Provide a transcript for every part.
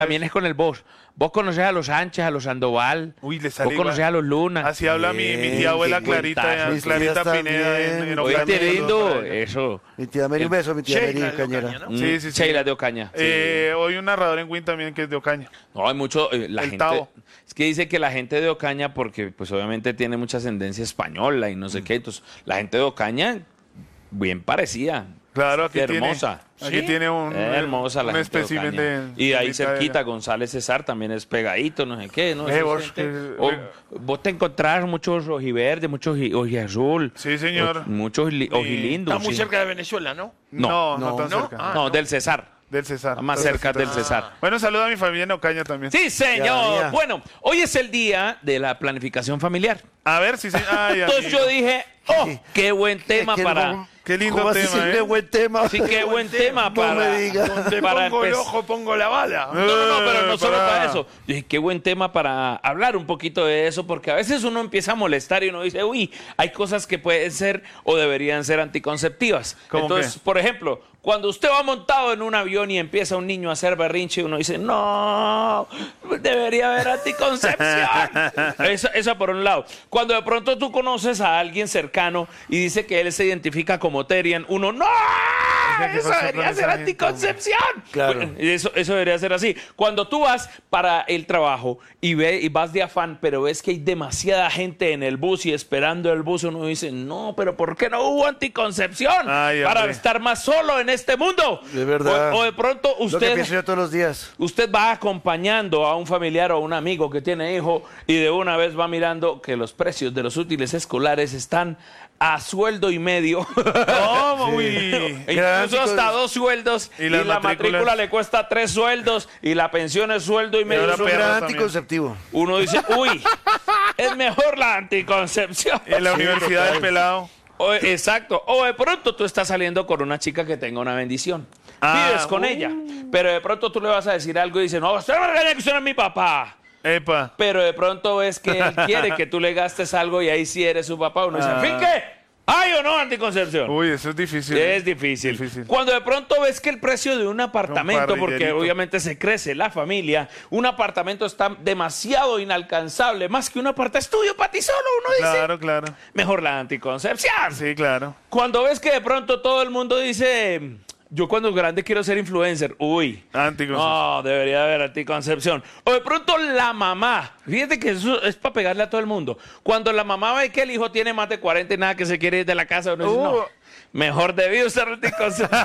también es con el vos. Vos conocés a los Sánchez, a los Sandoval. Uy, le Vos sale conocés igual. a los Luna. Así habla mi tía abuela qué Clarita, cuentazo. Mis Clarita tías Pineda también. en Oíste, Ocaña. lindo, eso. Mi tía Mary, un beso, mi tía Sheila Mary de Cañera. Ocaña, ¿no? Sí, sí, sí. Sheila de Ocaña. Sí. Hoy un narrador en Win también que es de Ocaña. No, hay mucho, la El gente, Tavo. es que dice que la gente de Ocaña, porque pues obviamente tiene mucha ascendencia española y no sé qué, entonces la gente de Ocaña, bien parecida. Claro, aquí Qué hermosa. Aquí tiene un, Hermosa la un gente de espécimen Ocaña. de... Y de ahí mitad de cerquita, ella. González César también es pegadito, no sé qué. ¿no? Vos, Eso siente- vos te encontrás muchos ojiverdes, muchos ojiazul. Sí, señor. Muchos ojilindos. Está muy sí. cerca de Venezuela, ¿no? No, no, No. tan ¿No? cerca. Ah, No, del César. Del César. Está más Del cerca del César. Bueno, saludo a mi familia en Ocaña también. Sí, señor. Ya. Bueno, hoy es el día de la planificación familiar. A ver si se... Ay, Entonces amigo. yo dije, oh, qué buen tema para... Qué lindo ¿Cómo así tema, sirve ¿eh? buen tema? Sí, qué buen tema No para... me diga. Donde para pongo el empezar. ojo, pongo la bala. No, pero no solo Para- para eso. Yo dije, qué buen tema para hablar un poquito de eso, porque a veces uno empieza a molestar y uno dice, uy, hay cosas que pueden ser o deberían ser anticonceptivas. ¿Cómo Entonces, qué? por ejemplo, cuando usted va montado en un avión y empieza un niño a hacer berrinche, uno dice, no, debería haber anticoncepción. Esa por un lado. Cuando de pronto tú conoces a alguien cercano y dice que él se identifica como Terian, uno, no, ¿Qué eso pasó debería con ser esa gente, anticoncepción. Claro. Bueno, eso debería ser así. Cuando tú vas para el trabajo y vas de afán, pero ves que hay demasiada gente en el bus y esperando el bus, uno dice, no, pero ¿por qué no hubo anticoncepción? Ay, Para hombre. estar más solo en este mundo. De verdad. O de pronto Lo que usted... pienso yo todos los días. Usted va acompañando a un familiar o a un amigo que tiene hijo y de una vez va mirando que los precios de los útiles escolares están a sueldo y medio. ¿Cómo? Uy. E incluso hasta 2 sueldos. Y Y las la matrículas. matrícula le cuesta 3 sueldos. Y la pensión es sueldo y medio. ahora Es un perros gran también. anticonceptivo. Uno dice, uy, es mejor la anticoncepción. En la Sí, universidad total. del pelado. Exacto. O de pronto tú estás saliendo con una chica que tenga una bendición. Ah, Vives con ella. Pero de pronto tú le vas a decir algo y dice, no, usted no me regaña que usted no es mi papá. Epa. Pero de pronto ves que él quiere que tú le gastes algo y ahí sí eres su papá. Uno dice, Ah. ¿fin qué? ¿Hay o no anticoncepción? Uy, eso es difícil. Es difícil. Cuando de pronto ves que el precio de un apartamento, porque parrillerito. obviamente se crece la familia, un apartamento está demasiado inalcanzable, más que un estudio para ti solo, uno dice, Claro, claro. mejor la anticoncepción. Sí, claro. Cuando ves que de pronto todo el mundo dice, yo cuando grande quiero ser influencer, uy, Anticoncepción. no, debería haber anticoncepción. O de pronto la mamá, fíjate que eso es para pegarle a todo el mundo. Cuando la mamá ve que el hijo tiene más de 40 y nada que se quiere ir de la casa, uno dice, no, mejor debí usar anticoncepción.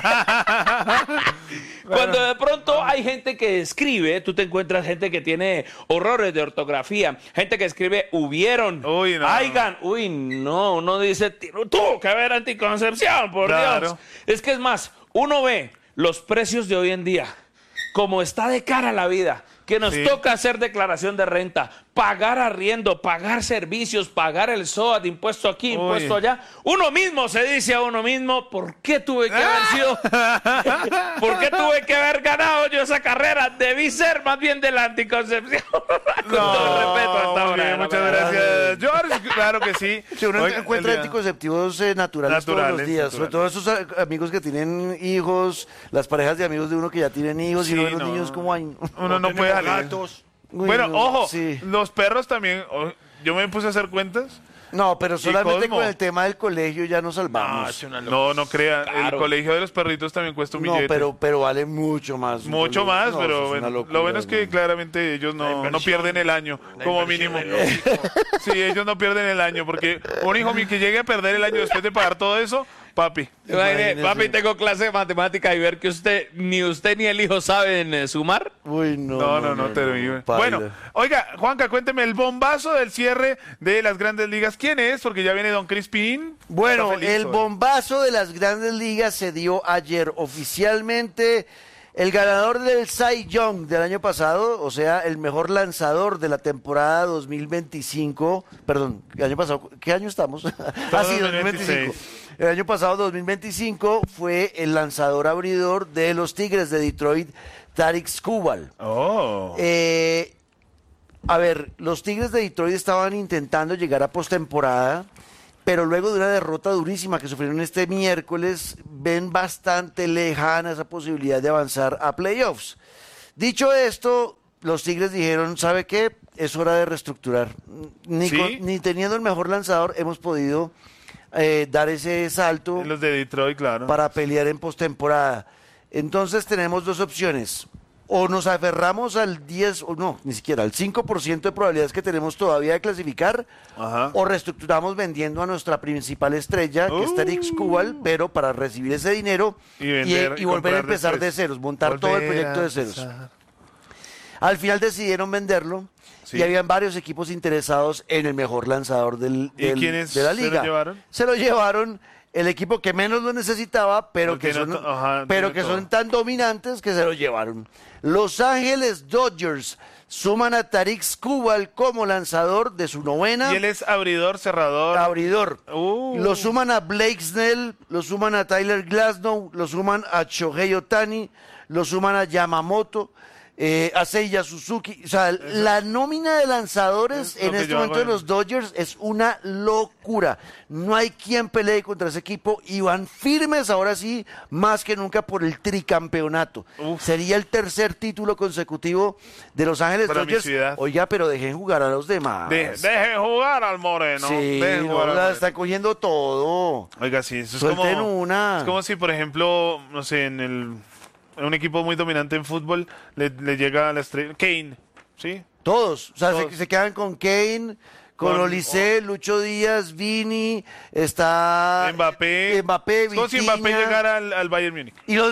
Cuando de pronto hay gente que escribe, tú te encuentras gente que tiene horrores de ortografía, gente que escribe hubieron, Uy, no. haigan, uy, no, uno dice, tuvo que haber anticoncepción, por Claro. Dios. Es que es más, uno ve los precios de hoy en día, como está de cara la vida, que nos Sí. toca hacer declaración de renta, pagar arriendo, pagar servicios, pagar el SOAT, impuesto aquí, Uy. impuesto allá. Uno mismo se dice a uno mismo, ¿por qué tuve que haber sido? ¿Por qué tuve que haber ganado yo esa carrera? Debí ser más bien de la anticoncepción. Con todo el respeto hasta muy ahora. bien, la muchas verdad. gracias, George. Claro que sí. Si uno Oiga, encuentra el día- anticonceptivos naturales todos los Naturales, días, sobre todo esos amigos que tienen hijos, las parejas de amigos de uno que ya tienen hijos y Sí, uno de los no. niños como hay. Uno no puede salir. gatos. Uy, Bueno, no, ojo, sí. los perros también. Yo me puse a hacer cuentas. No, pero solamente Cosmo. con el tema del colegio ya nos Ah, salvamos. es una locura. No, no crea. El Claro. colegio de los perritos también cuesta un No, billete. pero vale mucho más. un Mucho colegio. más, No, pero eso es bueno, una locura, lo bueno es que ¿no? claramente ellos La no inversión, pierden el año, la como inversión mínimo. en los hijos. Sí, ellos no pierden el año, porque un hijo mío que llegue a perder el año después de pagar todo eso, papi. Imagine, Imagínese. papi, tengo clase de matemática y ver que usted ni el hijo saben sumar. Uy, No, terrible. paila. Bueno, oiga, Juanca, cuénteme el bombazo del cierre de las Grandes Ligas. ¿Quién es? Porque ya viene Don Crispín. Bueno, Está feliz el hoy. bombazo de las Grandes Ligas se dio ayer oficialmente. El ganador del Cy Young del año pasado, o sea, el mejor lanzador de la temporada 2025, perdón, ¿el año pasado? ¿Qué año estamos? Ah, sí, 2025. El año pasado, 2025, fue el lanzador abridor de los Tigres de Detroit, Tarik Skubal. Oh. A ver, los Tigres de Detroit estaban intentando llegar a postemporada, pero luego de una derrota durísima que sufrieron este miércoles, ven bastante lejana esa posibilidad de avanzar a playoffs. Dicho esto, los Tigres dijeron, ¿sabe qué? Es hora de reestructurar. ¿Sí? Ni teniendo el mejor lanzador hemos podido dar ese salto Los de Detroit, claro. para pelear en postemporada. Entonces tenemos dos opciones. O nos aferramos al 10, o no, ni siquiera al 5% de probabilidades que tenemos todavía de clasificar, Ajá. o reestructuramos vendiendo a nuestra principal estrella, que es Tarik Skubal, pero para recibir ese dinero Y vender, y volver a comprar empezar después. de ceros, montar todo el Volver proyecto a de ceros. empezar. Al final decidieron venderlo. Sí. Y habían varios equipos interesados en el mejor lanzador ¿Y quiénes de la se lo liga. llevaron? Se lo llevaron el equipo que menos lo necesitaba, pero Porque que son, no to- ajá, pero tiene que todo. son tan dominantes que se lo llevaron. Los Ángeles Dodgers suman a Tarik Skubal como lanzador de su novena. Y él es abridor, cerrador. Abridor. Uh. Lo suman a Blake Snell, lo suman a Tyler Glasnow, lo suman a Shohei Ohtani, lo suman a Yamamoto, a Seiya Suzuki. O sea, la nómina de lanzadores Es lo en que este yo momento hago de los Dodgers es una locura. No hay quien pelee contra ese equipo y van firmes ahora sí, más que nunca por el tricampeonato. Uf. Sería el tercer título consecutivo de Los Ángeles Para mi Dodgers. ciudad. Oiga, pero dejen jugar a los demás. Dejen jugar al Moreno. Sí, Dejen no, jugar al la Moreno. está cogiendo todo. Oiga, sí, eso es Suelten como... una. Es como si, por ejemplo, no sé, en un equipo muy dominante en fútbol, le llega a la estrella... Kane, ¿sí? Todos. O sea, Todos. Se quedan con Kane, con Con- Olise, Lucho Díaz, Vini, está Mbappé. Mbappé, Es como si Vitinha. Mbappé llegara al Bayern Múnich.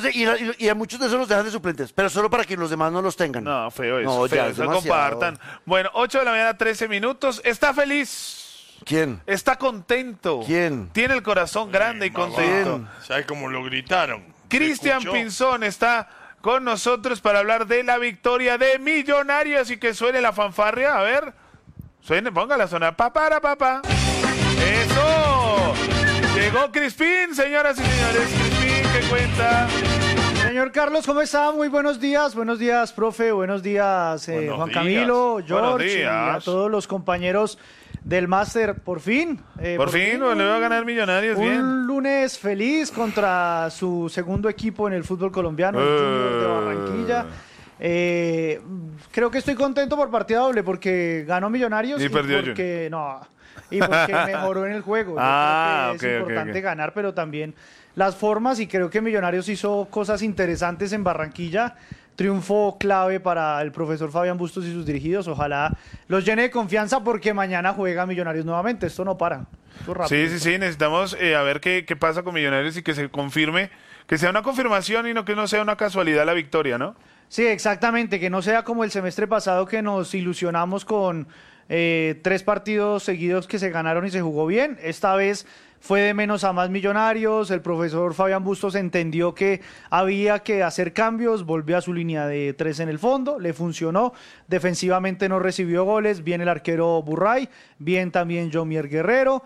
Y a muchos de esos los dejan de suplentes, pero solo para que los demás no los tengan. No, feo eso. No, feo, ya, es eso, demasiado. compartan. Bueno, 8 de la mañana, 13 minutos. Está feliz. ¿Quién? Está contento. ¿Quién? Tiene el corazón grande y contento. ¿Sabes cómo lo gritaron? Cristian ¿Se escuchó? Pinzón está con nosotros para hablar de la victoria de Millonarios y que suene la fanfarria. A ver, suene, ponga la zona. Para, papá. ¡Eso! Llegó Crispín, señoras y señores. Crispín, ¿qué cuenta? Señor Carlos, ¿cómo está? Muy buenos días, profe, buenos días, Buenos Juan días. Camilo, Buenos George, y a días. todos los compañeros del máster, por fin. Por fin, le va a ganar Millonarios, un bien. lunes feliz contra su segundo equipo en el fútbol colombiano, el Junior de Barranquilla. Creo que estoy contento por partida doble porque ganó Millonarios Y perdió porque y porque mejoró en el juego. Yo Ah, creo que es ok, ok, importante ok. ganar, pero también las formas, y creo que Millonarios hizo cosas interesantes en Barranquilla. Triunfo clave para el profesor Fabián Bustos y sus dirigidos. Ojalá los llene de confianza porque mañana juega Millonarios nuevamente. Esto no para. Esto es rápido. Sí, necesitamos a ver qué pasa con Millonarios y que se confirme, que sea una confirmación y no que no sea una casualidad la victoria, ¿no? Sí, exactamente, que no sea como el semestre pasado que nos ilusionamos con 3 partidos seguidos que se ganaron y se jugó bien. Esta vez fue de menos a más Millonarios, el profesor Fabián Bustos entendió que había que hacer cambios, volvió a su línea de 3 en el fondo, le funcionó, defensivamente no recibió goles, bien el arquero Burray, bien también Jomier Guerrero,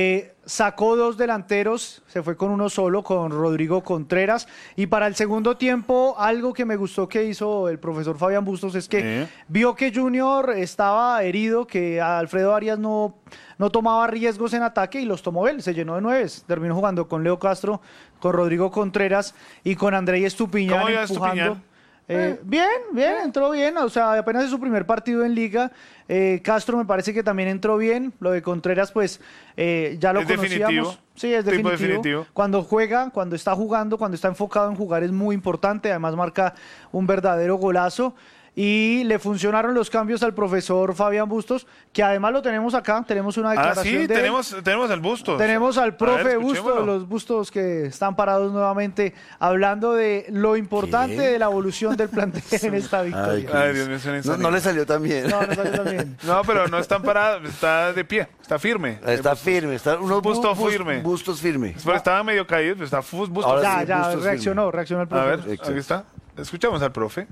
sacó 2 delanteros, se fue con uno solo, con Rodrigo Contreras, y para el segundo tiempo algo que me gustó que hizo el profesor Fabián Bustos es que vio que Junior estaba herido, que Alfredo Arias no tomaba riesgos en ataque y los tomó él, se llenó de 9, terminó jugando con Leo Castro, con Rodrigo Contreras y con Andrei Estupiñán ¿Cómo iba empujando. Estupiñán? Bien, entró bien, o sea, apenas es su primer partido en liga. Castro me parece que también entró bien, lo de Contreras pues ya lo ¿Es conocíamos. definitivo? Sí, es Tipo definitivo. definitivo. Cuando juega, cuando está jugando, cuando está enfocado en jugar es muy importante, además marca un verdadero golazo. Y le funcionaron los cambios al profesor Fabián Bustos, que además lo tenemos acá, tenemos una Ah, declaración sí, de él. tenemos el Bustos. Tenemos al profe A ver, Bustos, escuchémoslo. los Bustos que están parados nuevamente, hablando de lo importante ¿Qué? de la evolución del plantel en esta victoria. Ay, Dios mío, suena No le salió tan bien. No salió tan bien. No, pero no están parados, está de pie, está firme. Está firme, está unos Busto firme. bustos firme. Pero estaba medio caído, pero está Bustos. Ahora Ya, sí, Bustos reaccionó el A profe. ver, Exacto. aquí está. Escuchamos al profe.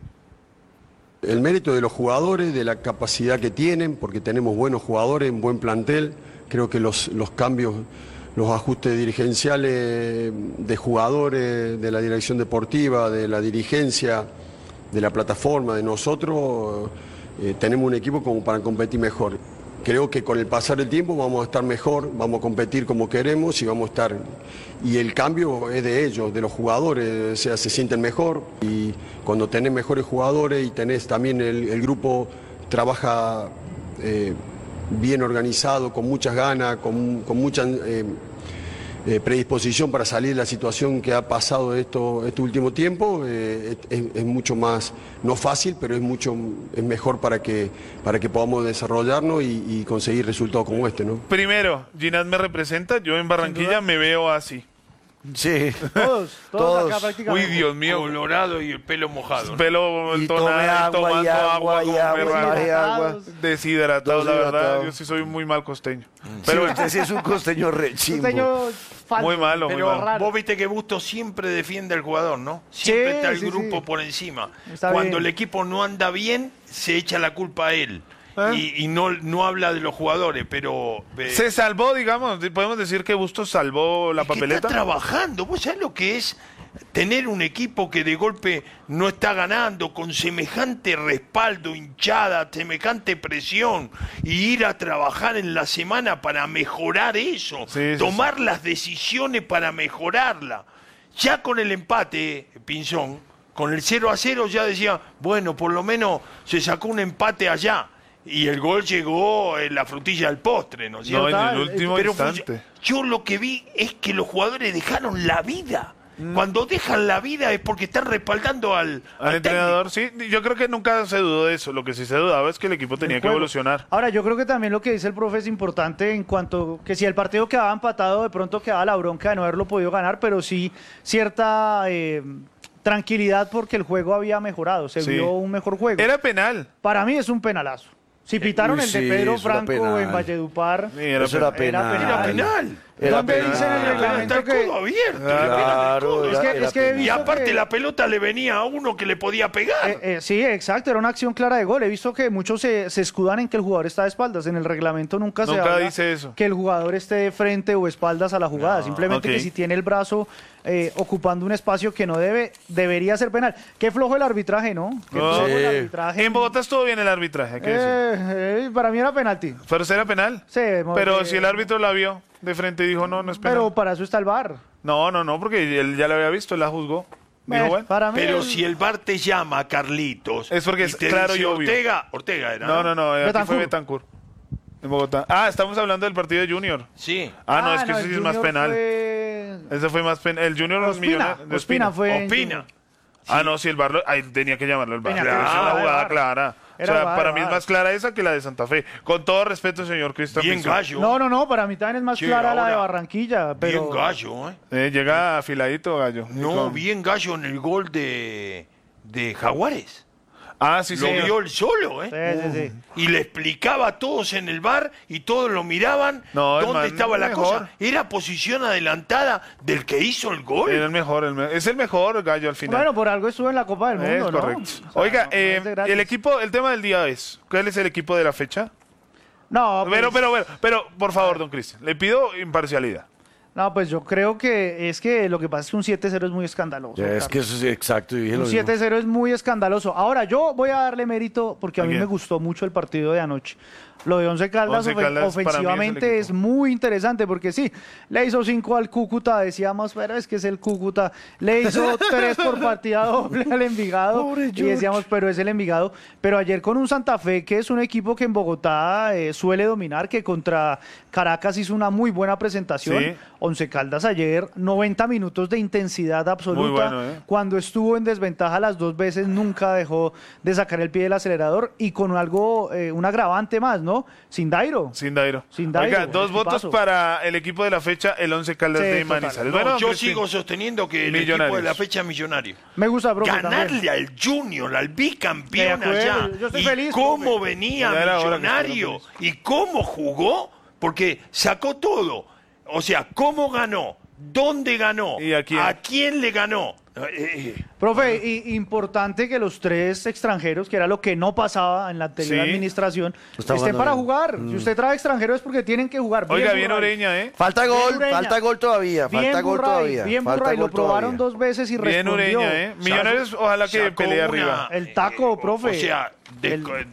El mérito de los jugadores, de la capacidad que tienen, porque tenemos buenos jugadores, un buen plantel. Creo que los cambios, los ajustes dirigenciales de jugadores, de la dirección deportiva, de la dirigencia, de la plataforma, de nosotros, tenemos un equipo como para competir mejor. creo que con el pasar del tiempo vamos a estar mejor, vamos a competir como queremos y vamos a estar... Y el cambio es de ellos, de los jugadores, o sea, se sienten mejor y cuando tenés mejores jugadores y tenés también el grupo trabaja bien organizado, con muchas ganas, con mucha predisposición para salir de la situación que ha pasado este último tiempo, es mucho más, no fácil, pero es mejor para que podamos desarrollarnos y conseguir resultados como este, ¿no? Primero, Ginás me representa, yo en Barranquilla me veo así. Sí. Todos acá prácticamente. Uy, Dios mío. Colorado y el pelo mojado. Pelo Y tome tomando agua y agua y como agua, perro. baje agua. Deshidratado, la verdad, Deshidratado. yo sí soy muy mal costeño. Pero Pero bueno, usted sí es un costeño rechimbo. Costeño falso, Muy malo, muy Pero malo. raro. vos viste que Busto siempre defiende al jugador, ¿no? Siempre Sí, está el sí, grupo sí. por encima. Está Cuando bien. el equipo no anda bien, se echa la culpa a él. ¿Eh? Y no habla de los jugadores, pero... se salvó, digamos, podemos decir que Bustos salvó la es que papeleta. está trabajando. ¿Vos sabés lo que es tener un equipo que de golpe no está ganando con semejante respaldo, hinchada, semejante presión y ir a trabajar en la semana para mejorar eso, Sí, sí, tomar las decisiones para mejorarla? Ya con el empate, Pinzón, con el 0-0 ya decía, bueno, por lo menos se sacó un empate allá. Y el gol llegó en la frutilla del postre, ¿no es No, cierto? en el último Pero instante. yo lo que vi es que los jugadores dejaron la vida. Cuando dejan la vida es porque están respaldando al Entrenador, sí, yo creo que nunca se dudó de eso. Lo que sí se dudaba es que el equipo tenía que juego. evolucionar. Ahora, yo creo que también lo que dice el profe es importante en cuanto que si el partido quedaba empatado, de pronto quedaba la bronca de no haberlo podido ganar, pero sí cierta tranquilidad porque el juego había mejorado, se Sí. vio un mejor juego. Era penal. Para mí es un penalazo. Si pitaron Uy, el de sí, Pedro eso era Franco penal. en Valledupar, Sí, era Eso era penal. penal. Era penal. Era ¿dónde penal. dice en el Está reglamento el que... codo abierto. Claro, Es que- era es que he penal. Y visto aparte que- la pelota le venía a uno que le podía pegar. Sí, exacto, era una acción clara de gol. He visto que muchos se escudan en que el jugador está de espaldas. En el reglamento nunca se Nunca habla dice eso. que el jugador esté de frente o espaldas a la jugada. Simplemente ok. que si tiene el brazo ocupando un espacio que no debe, debería ser penal. Qué flojo el arbitraje, ¿no? Qué No. flojo el Sí. arbitraje. En Bogotá estuvo bien el arbitraje, hay que decir. Para mí era penalti. Pero ¿será penal? Sí, Pero si el árbitro la vio de frente y dijo, no es penal. Pero para eso está el VAR. No, porque él ya la había visto, él la juzgó. Dijo, bueno. Para mí Pero el- si el VAR te llama, Carlitos. Es porque y es te claro dice y obvio. Ortega era. No, aquí Betancur. fue Betancur. En Bogotá. Ah, estamos hablando del partido de Junior. Sí. No, es que el eso sí es más Junior penal. fue- Ese fue más penal. El Junior Ospina, de Ospina fue... en Opina. Ah, no, sí, el VAR. Ahí tenía que llamarlo el VAR. Tenía Claro, que es una llamarlo, jugada VAR. clara. O Era sea, VAR, para mí es VAR. más clara esa que la de Santa Fe. Con todo respeto, señor Cristian. Bien Pinzón. gallo. No, para mí también es más Che, clara la de ahora, Barranquilla, pero... Bien gallo, ¿eh? Llega afiladito, gallo. No, Con- bien gallo en el gol de Jaguares. Ah, sí, Lo sí. vio él solo, ¿eh? Sí. Y le explicaba a todos en el bar y todos lo miraban No, el dónde man estaba la mejor. cosa. Era posición adelantada del que hizo el gol. Era el mejor, es el mejor gallo al final. Bueno, por algo estuvo en la Copa del Mundo, Es ¿no? correcto. O sea, Oiga, no es de gratis. el tema del día es, ¿cuál es el equipo de la fecha? No, pues, Pero, por favor, don Cristian, le pido imparcialidad. no, pues yo creo que lo que pasa es que un 7-0 es muy escandaloso. Es Carlos. que eso sí, exacto. Dije Un lo mismo. 7-0 es muy escandaloso. Ahora, yo voy a darle mérito porque a ¿A mí quién? me gustó mucho el partido de anoche. Lo de Once Caldas, Once Caldas, para mí, ofensivamente es es el muy interesante porque sí, le hizo 5 al Cúcuta, decíamos, pero es que es el Cúcuta. Le hizo 3 por partida doble al Envigado Pobre y decíamos, pero es el Envigado. Pero ayer con un Santa Fe, que es un equipo que en Bogotá suele dominar, que contra Caracas hizo una muy buena presentación. Sí. Once Caldas ayer, 90 minutos de intensidad absoluta. Muy bueno, Cuando estuvo en desventaja las 2 veces, nunca dejó de sacar el pie del acelerador y con algo, un agravante más, ¿no? Sin Dairo. Sin Dairo. Sin Dairo, Oiga, 2 equipazo. votos para el equipo de la fecha, el 11 Caldas Sí, de total. Manizales. No, Bueno, yo Cristian, sigo sosteniendo que el Millonarios. equipo de la fecha es millonario. Me gusta, profe, Ganarle también. al Junior, al bicampeón De acuerdo, allá. yo estoy Y feliz, cómo profe. venía Ya era hora que Millonario estuviera y cómo jugó, porque sacó todo. O sea, cómo ganó, dónde ganó, ¿Y a quién? le ganó. Profe, y importante que los 3 extranjeros, que era lo que no pasaba en la anterior Sí. administración, Está estén jugando para bien. jugar. Si usted trae extranjeros es porque tienen que jugar. Oiga, bien Burray. Ureña, ¿eh? Falta gol, Ureña. falta gol todavía. Bien Falta gol Burray, todavía. bien falta Burray, gol lo probaron todavía. 2 veces y Bien respondió. Ureña, ¿eh? Millonarios, ojalá que Sacó pelee una, arriba. El taco, profe. O sea, El-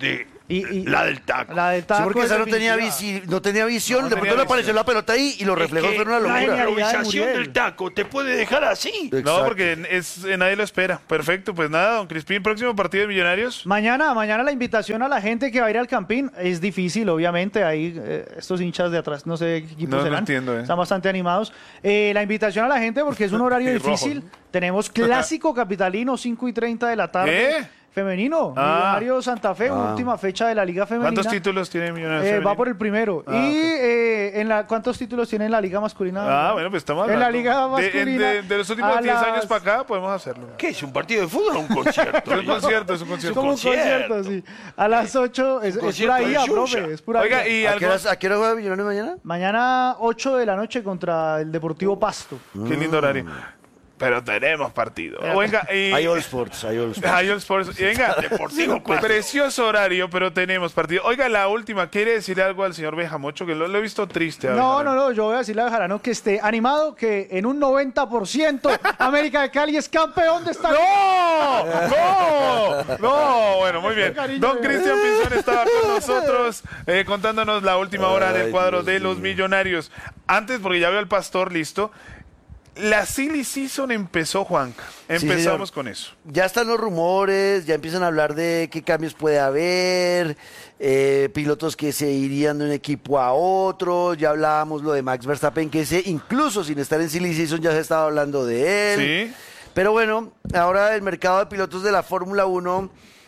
La del taco. La del Sí, taco. porque es esa no tenía, definitiva. no tenía visión, de tenía pronto le apareció visión. la pelota ahí y los reflejos que fueron una la locura. La genialidad de improvisación Muriel. del taco te puede dejar así. No, Exacto. porque nadie lo espera. Perfecto, pues nada, don Crispín, próximo partido de Millonarios. Mañana la invitación a la gente que va a ir al Campín es difícil, obviamente. Ahí estos hinchas de atrás, no sé qué equipo No serán. entiendo, Están bastante animados. La invitación a la gente porque es un horario Y rojo. difícil. Tenemos clásico capitalino, 5:30 de la tarde. ¿Qué? Femenino. Ah. Millonarios Santa Fe, última fecha de la Liga Femenina. ¿Cuántos títulos tiene Millonarios? Va femenino? por el primero. Ah, y ¿cuántos títulos tiene en la Liga masculina? Bueno, pues estamos En hablando. la Liga masculina. De los últimos a 10 años las- para acá podemos hacerlo. ¿Qué es? ¿Un partido de fútbol o un concierto? Es un concierto, es un Es concierto. como un concierto, concierto. sí. A las 8 es concierto pura de IA, Yuya. profe. Es pura Oiga, IA. y ¿A qué algo... hora juega Millonarios mañana? Mañana 8 de la noche contra el Deportivo Pasto. Qué lindo horario. Pero tenemos partido. Venga, y... Hay All Sports, hay All Sports. Hay All Sports. Y venga, Deportivo Pasto. precioso horario, pero tenemos partido. Oiga, la última, ¿quiere decirle algo al señor Bejamocho? Que lo he visto triste. a No, Bejarano. yo voy a decirle a Bejarano que esté animado, que en un 90% América de Cali es campeón de esta ¡No! ¡No! ¡No! Bueno, muy bien. Cariño. Don Cristian Pinzón estaba con nosotros contándonos la última hora del Ay, cuadro Dios de los mío. Millonarios. Antes, porque ya veo al pastor listo. La silly season empezó, Juanca. Empezamos señor. con eso. Ya están los rumores, ya empiezan a hablar de qué cambios puede haber, pilotos que se irían de un equipo a otro, ya hablábamos lo de Max Verstappen, que incluso sin estar en Silly Season ya se estaba hablando de él. Sí. Pero bueno, ahora el mercado de pilotos de la Fórmula 1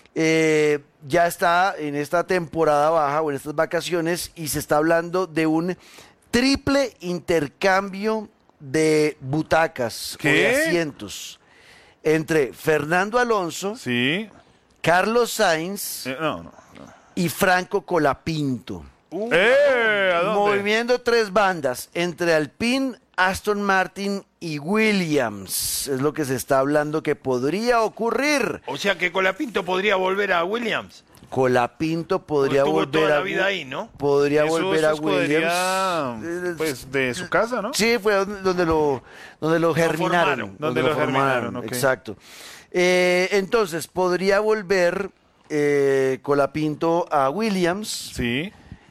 ya está en esta temporada baja o en estas vacaciones y se está hablando de un triple intercambio de butacas o de ¿Qué? asientos entre Fernando Alonso, Sí. Carlos Sainz No. y Franco Colapinto. ¿A dónde? Moviendo tres bandas entre Alpine, Aston Martin y Williams. Es lo que se está hablando que podría ocurrir. O sea que Colapinto podría volver a Williams. Colapinto podría Estuvo volver toda a la vida ahí, ¿no? Podría Eso volver es a escudería, Williams. pues, de su casa, ¿no? Sí, fue donde lo germinaron. formaron. Donde lo germinaron, ok. Exacto. Entonces, podría volver Colapinto a Williams. Sí.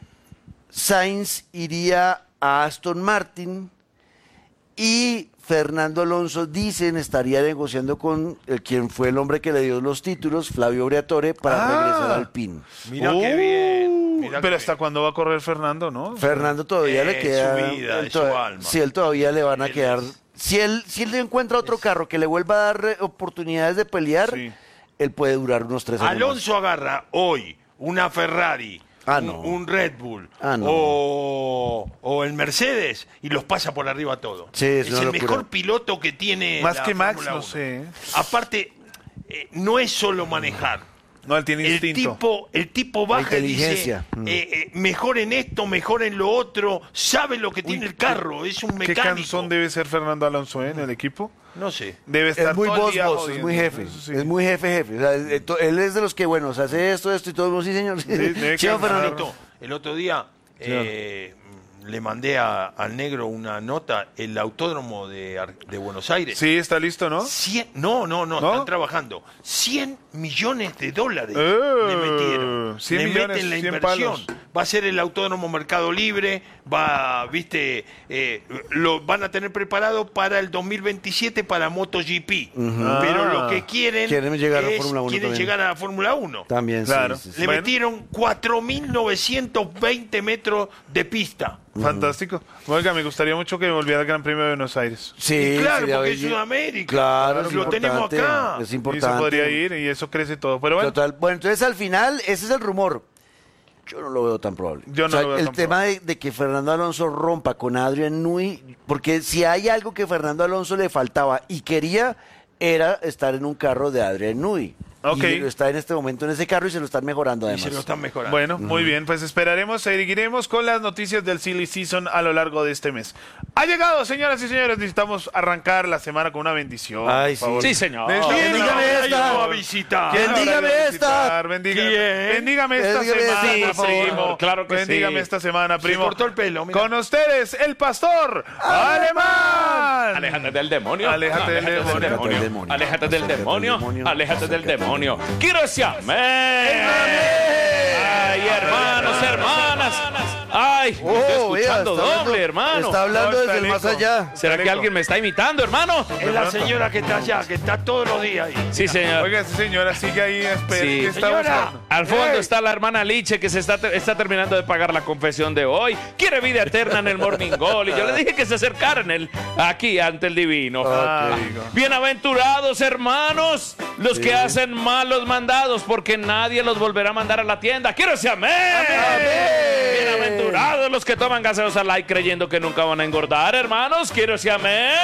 Sainz iría a Aston Martin. Y Fernando Alonso, dicen, estaría negociando con quien fue el hombre que le dio los títulos, Flavio Briatore, para regresar al Alpine. Mira qué bien. Mira Pero qué ¿hasta cuando va a correr Fernando, no? Fernando todavía le Es queda. su vida, él es su toda- alma. Sí, él todavía le van a Él quedar. es- Si él encuentra otro carro que le vuelva a dar oportunidades de pelear, Sí. él puede durar unos 3 años. más. Alonso agarra hoy una Ferrari, No. un Red Bull No. o el Mercedes y los pasa por arriba todo. Sí, es una el locura. mejor piloto que tiene Más la que Max, Fórmula no 1. sé. Aparte, no es solo manejar. No, él tiene instinto. El tipo baja y dice, inteligencia. mejor en esto, mejor en lo otro, sabe lo que tiene el carro, es un ¿Qué mecánico. cansón debe ser Fernando Alonso en el equipo? No sé. Debe estar Es muy todo el boss, día boss, es jodiendo. muy jefe. Eso sí. Es muy jefe. O sea, él es de los que, bueno, se hace esto y todo. Sí, señor. debe Sí, don cansar. Fernando. El otro día le mandé al negro una nota, el autódromo de Buenos Aires. Sí, está listo, ¿no? 100, no, están trabajando. $100 millones le metieron. 100 le millones, meten la 100 inversión. palos. Va a ser el autódromo Mercado Libre, lo van a tener preparado para el 2027 para MotoGP. Pero lo que quieren llegar a es, Fórmula 1 quieren también. llegar a la Fórmula 1. También, Claro. sí. Le Bueno. metieron 4.920 metros de pista. Fantástico. Oiga, me gustaría mucho que volviera al Gran Premio de Buenos Aires. Sí, Y claro, sería porque es bello. Sudamérica. Claro, es Lo tenemos importante, acá. Es Y importante. se podría ir y eso crece todo. Pero bueno, Total. Bueno, entonces al final, ese es el rumor. Yo no lo veo tan probable. Yo no lo veo el tan tema de que Fernando Alonso rompa con Adrian Newey, porque si hay algo que Fernando Alonso le faltaba y quería, era estar en un carro de Adrian Newey. Ok. Y está en este momento en ese carro y se lo están mejorando Y además. se lo están mejorando. bueno, muy bien, pues esperaremos, seguiremos con las noticias del Silly Season a lo largo de este mes. Ha llegado, señoras y señores, necesitamos arrancar la semana con una bendición. Ay, por favor. sí, señor. Necesitamos ¿Quién una dígame bendición. esta? Ayudo a visitar. ¿Quién Ahora dígame voy a esta? visitar, Bendígame, ¿Quién? bendígame esta Bendígame esta, semana, por favor. primo. Claro que Bendígame sí. esta semana, Se primo. cortó el pelo, mira. Con ustedes, el pastor alemán. Aléjate del demonio. Aléjate del demonio. Aléjate del demonio. Aléjate del demonio. Quiero decir amén. Ay, me estoy escuchando doble, hermano. Está hablando No, está desde el más lejos. allá. ¿Será que alguien me está imitando, hermano? Es la señora que está allá, que está todos los días ahí. Sí, señor. Oiga, esa señora sigue ahí, espera. Sí. ¿Qué está Señora. buscando? Al fondo ¡Ey! está la hermana Liche que está terminando de pagar la confesión de hoy. Quiere vida eterna en el Morning Goal. Y yo le dije que se acercaran aquí ante el divino. Bienaventurados, hermanos, los que hacen malos mandados, porque nadie los volverá a mandar a la tienda. ¡Quiero decir amén! Bienaventurados los que toman gaseosa light creyendo que nunca van a engordar, hermanos. Quiero decir amén.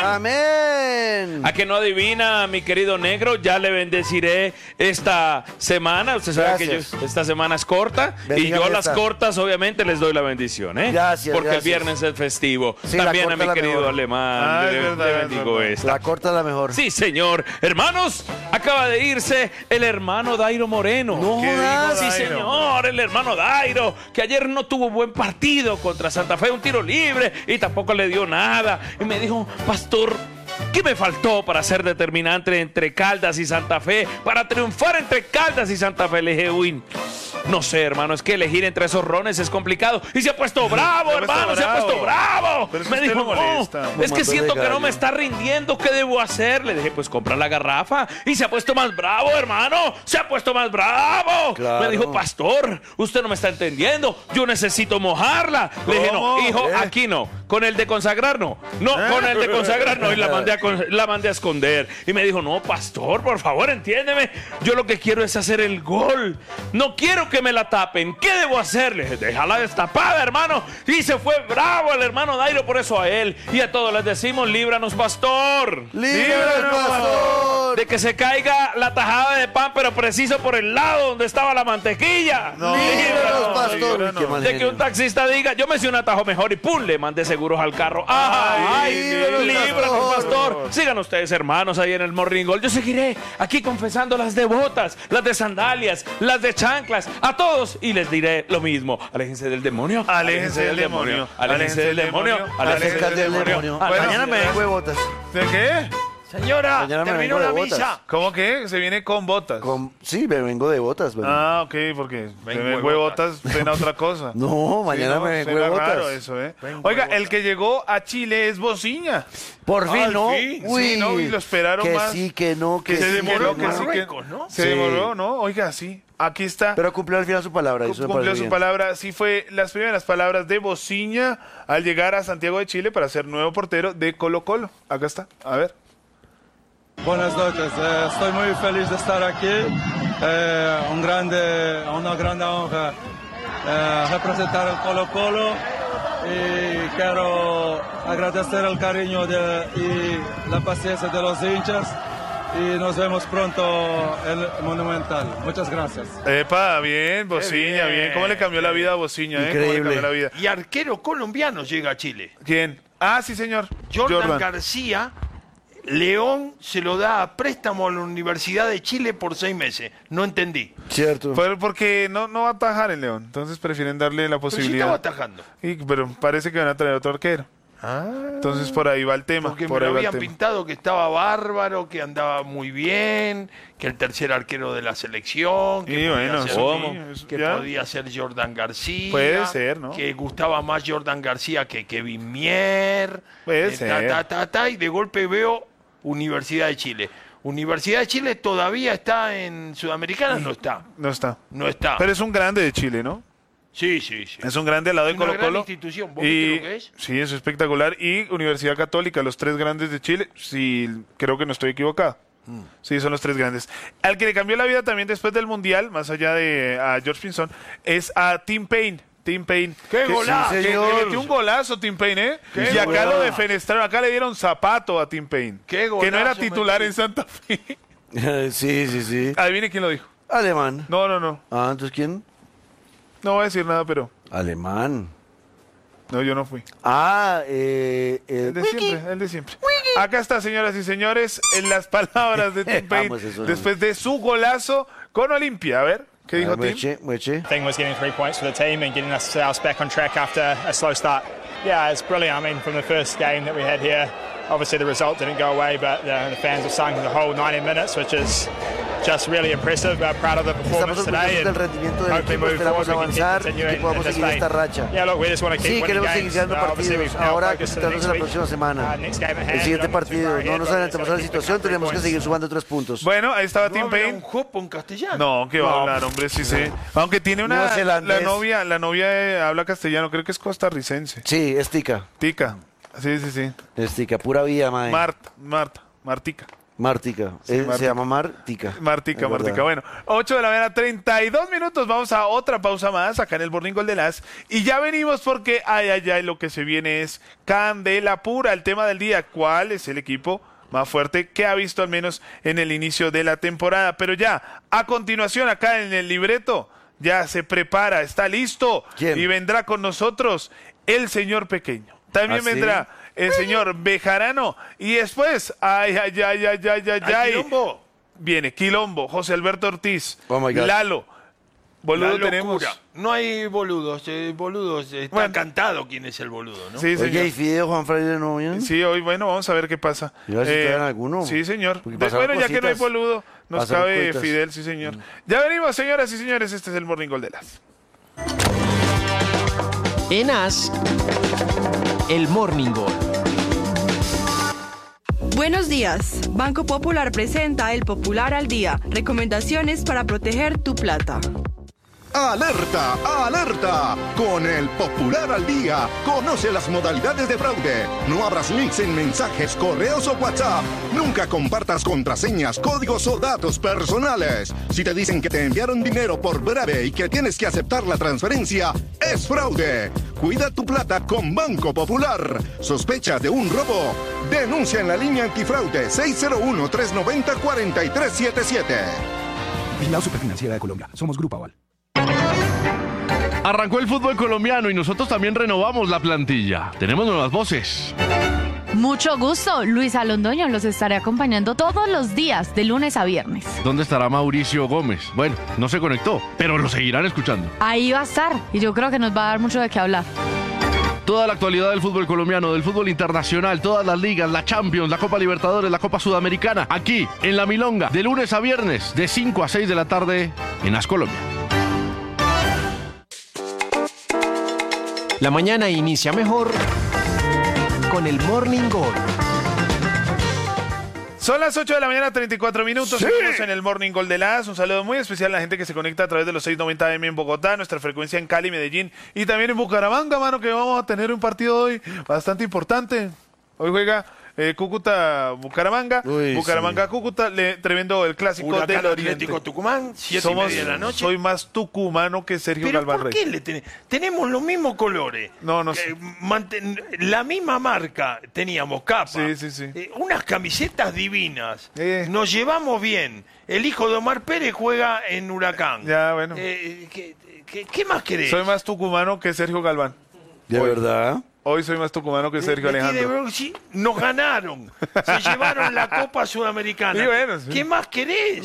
Amén. A que no adivina, mi querido negro, ya le bendeciré esta semana. Usted sabe Gracias. que esta semana es corta y Bendígame yo las esta. cortas obviamente les doy la bendición, ¿eh? Gracias, Porque gracias. el viernes es festivo. Sí, la También a corta mi la querido mejor. alemán Es le verdad, es bendigo verdad. esta. La corta la mejor. Sí, señor. Hermanos, acaba de irse el hermano Dairo Moreno. No ¿Qué jodas. dijo Sí, Dairo? señor, el hermano Dairo, que ayer no tuvo buen partido contra Santa Fe, un tiro libre, y tampoco le dio nada. Y me dijo, pastor, ¿qué me faltó para ser determinante entre Caldas y Santa Fe? Para triunfar entre Caldas y Santa Fe. Le dije, uy, no sé, hermano, es que elegir entre esos rones es complicado. Y se ha puesto bravo, Se ha puesto hermano, se ha bravo. puesto bravo. Pero es que Me usted dijo, lo molesta. no, es que Mamá siento de que no gallo. me está rindiendo. ¿Qué debo hacer? Le dije, pues compra la garrafa. Y se ha puesto más bravo, hermano. Se ha puesto más bravo. Claro. Me dijo, pastor, usted no me está entendiendo. Yo necesito mojarla. Le dije, no, ¿Cómo? hijo, aquí no. Con el de consagrar no. No, con el de consagrar no. Y la mandé a esconder. Y me dijo, no, pastor, por favor, entiéndeme. Yo lo que quiero es hacer el gol. No quiero que me la tapen. ¿Qué debo hacer? Le dije, déjala destapada, hermano. Y se fue bravo el hermano Dairo. Por eso a él y a todos les decimos, líbranos, pastor. ¡Líbranos, pastor! De que se caiga la tajada de pan, pero preciso por el lado donde estaba la mantequilla. ¡Líbranos, pastor! líbranos. Uy, qué mal De que genio. un taxista diga, yo me hice un atajo mejor y pum, le mandé seguros al carro. ¡Ay! líbranos, ¡Líbranos, pastor! pastor! Sigan ustedes, hermanos, ahí en el Morning Goal. Yo seguiré aquí confesando las de botas, las de sandalias, las de chanclas, a todos, y les diré lo mismo. Aléjense del demonio. Aléjense del demonio. Aléjense del demonio. Aléjense Acerca del demonio. Bueno, Mañana me vengo de botas. ¿De qué? Señora, Mañana me terminó vengo la de misa. botas. ¿Cómo que? Se viene con botas. Sí, me vengo de botas. bueno. Ah, ok, porque Vengo me de vengo de botas suena otra cosa. No, mañana Sí, me vengo de suena botas. raro eso, ¿eh? Oiga, el que llegó a Chile es Bociña. Por fin, Al ¿no? fin, sí, ¿no? Y lo esperaron que más. sí, que no, que Se sí, demoró, que que no. sí, que Marruecos, ¿no? Se Sí. demoró, ¿no? Oiga, sí. Aquí está. Pero cumplió al final su palabra. Eso me Cumplió parece su bien. palabra. Sí, fue las primeras palabras de Bociña al llegar a Santiago de Chile para ser nuevo portero de Colo-Colo. Acá está. A ver. Buenas noches, estoy muy feliz de estar aquí. Una grande honra representar el Colo-Colo y quiero agradecer el cariño y la paciencia de los hinchas y nos vemos pronto en el Monumental. Muchas gracias. Epa, bien, Bociña, bien. ¿Cómo le cambió la vida a Bociña, ¿Cómo le Increíble. cambió la vida? Y arquero colombiano llega a Chile. ¿Quién? Ah, sí, señor. Jordan García, León se lo da a préstamo a la Universidad de Chile por 6 meses. No entendí. Cierto. Fue porque no va a atajar el León. Entonces prefieren darle la Pero si posibilidad. estaba atajando. Pero parece que van a traer otro arquero. Entonces por ahí va el tema. Porque por me ahí lo va el habían tema. pintado que estaba bárbaro, que andaba muy bien, que el tercer arquero de la selección, que, Y podía, bueno, ser, sí, eso que ya. podía ser Jordan García. Puede ser, ¿no? Que gustaba más Jordan García que Kevin Mier. Puede ser. Y de golpe veo Universidad de Chile. Universidad de Chile todavía está en Sudamericana, no está. No está. No está. Pero es un grande de Chile, ¿no? Sí, sí, sí. Es un grande al lado de Una gran Colo-Colo. institución. ¿Vos Y viste lo que es? sí, es espectacular. Y Universidad Católica, los 3 grandes de Chile. Sí, creo que no estoy equivocado. Sí, son los 3 grandes. Al que le cambió la vida también después del Mundial, más allá de a George Pinzón, es a Tim Payne. Tim Payne. ¡Qué Que- golazo! que señor! le metió un golazo Tim Payne, ¿eh? ¡Qué Y acá lo golazo! defenestraron. Acá le dieron zapato a Tim Payne. ¡Qué Que no era golazo titular metió! en Santa Fe. Sí, sí, sí. Adivine quién lo dijo. Alemán. No, no, no. Ah, entonces ¿quién? No voy a decir nada, pero... Alemán. No, yo no fui. Ah, El de siempre, el de siempre. Acá está, señoras y señores, en las palabras de Tim Payne Vamos, eso no. después de su golazo con Olimpia. A ver, ¿qué dijo Tim? Mueche, mueche. thing was getting 3 points for the team and getting ourselves back on track after a slow start. Yeah, it's brilliant. I mean, from the first game that we had here, obviously the result didn't go away, but the fans have sung the whole 90 minutes, which is just really impressive. Proud of the Estamos performance today, orgullosos del and rendimiento del hopefully equipo, moving esperamos forward we can avanzar continue y in podamos this seguir vein. esta racha. Yeah, look, we just want to keep Sí, winning queremos seguir games. ganando Obviously, partidos. we've now Ahora focused to the concentrarnos en la next próxima week. semana. Next game ahead. El siguiente We've got partido. two No right nos here, adelantemos a la but situación, tenemos que seguir sumando 3 puntos. Bueno, ahí estaba ¿No Tim habrá Payne. un jopo en castellano? No, que va a hablar, hombre, sí, sí. Aunque tiene una... Neozelandés. La novia habla castellano, creo que es costarricense. Sí, es tica. Tica. Sí, sí, sí. Es tica, pura vida, mae. Martica. Martica. Martica. Se llama Martica. Martica. Es verdad. Bueno, 8 de la mañana, 32 minutos. Vamos a otra pausa más acá en el Morning Gol de las. Y ya venimos porque, ay, lo que se viene es candela pura. El tema del día, ¿cuál es el equipo más fuerte que ha visto al menos en el inicio de la temporada? Pero ya, a continuación, acá en el libreto, ya se prepara, está listo. ¿Quién? Y vendrá con nosotros el señor pequeño. También ¿Ah, sí? vendrá el señor Bejarano. Y después, ay. Quilombo. Viene Quilombo, José Alberto Ortiz, Oh my God. Lalo. Boludo La tenemos. locura. No hay boludos. Está Bueno. cantado quién es el boludo, ¿no? Sí, Oye, ¿y señor. Fideo Juan Fraile no vienen? Sí, hoy, bueno, vamos a ver qué pasa. Y a ver si traen alguno. Sí, señor. Porque pasaron Bueno, ya que no hay cositas. boludo, nos Pasaron cabe cositas. Fidel, sí, señor. Ya venimos, señoras y señores. Este es el Morning Gol de las. En AS, el Morning Gol. Buenos días. Banco Popular presenta el Popular al Día. Recomendaciones para proteger tu plata. ¡Alerta! ¡Alerta! Con el Popular al Día, conoce las modalidades de fraude. No abras links en mensajes, correos o WhatsApp. Nunca compartas contraseñas, códigos o datos personales. Si te dicen que te enviaron dinero por breve y que tienes que aceptar la transferencia, es fraude. Cuida tu plata con Banco Popular. ¿Sospechas de un robo? Denuncia en la línea antifraude 601-390-4377. Vigilado Superfinanciera de Colombia. Somos Grupo Aval. Arrancó el fútbol colombiano y nosotros también renovamos la plantilla. Tenemos nuevas voces. Mucho gusto, Luisa Londoño los estaré acompañando todos los días, de lunes a viernes. ¿Dónde estará Mauricio Gómez? Bueno, no se conectó, pero lo seguirán escuchando. Ahí va a estar y yo creo que nos va a dar mucho de qué hablar. Toda la actualidad del fútbol colombiano, del fútbol internacional, todas las ligas, la Champions, la Copa Libertadores, la Copa Sudamericana, aquí en La Milonga, de lunes a viernes, de 5 a 6 de la tarde, en AS Colombia. La mañana inicia mejor con el Morning Gol. Son las 8 de la mañana, 34 minutos. Sí. Seguimos en el Morning Gol de las. Un saludo muy especial a la gente que se conecta a través de los 690 AM en Bogotá, nuestra frecuencia en Cali, Medellín y también en Bucaramanga, mano, que vamos a tener un partido hoy bastante importante. Hoy juega Cúcuta-Bucaramanga. Bucaramanga-Cúcuta, tremendo el clásico Huracán del Oriente. Atlético Tucumán, 7:30 de la noche. Soy más tucumano que Sergio ¿Pero Galván por Rey. qué tenemos los mismos colores? No sé. La misma marca teníamos, capa. Sí. Unas camisetas divinas. Nos llevamos bien. El hijo de Omar Pérez juega en Huracán. Ya, bueno. ¿Qué más querés? Soy más tucumano que Sergio Galván. ¿De verdad? Hoy soy más tucumano que Sergio Alejandro. Sí, nos ganaron. Se llevaron la Copa Sudamericana. Y bueno, sí. ¿Qué más querés?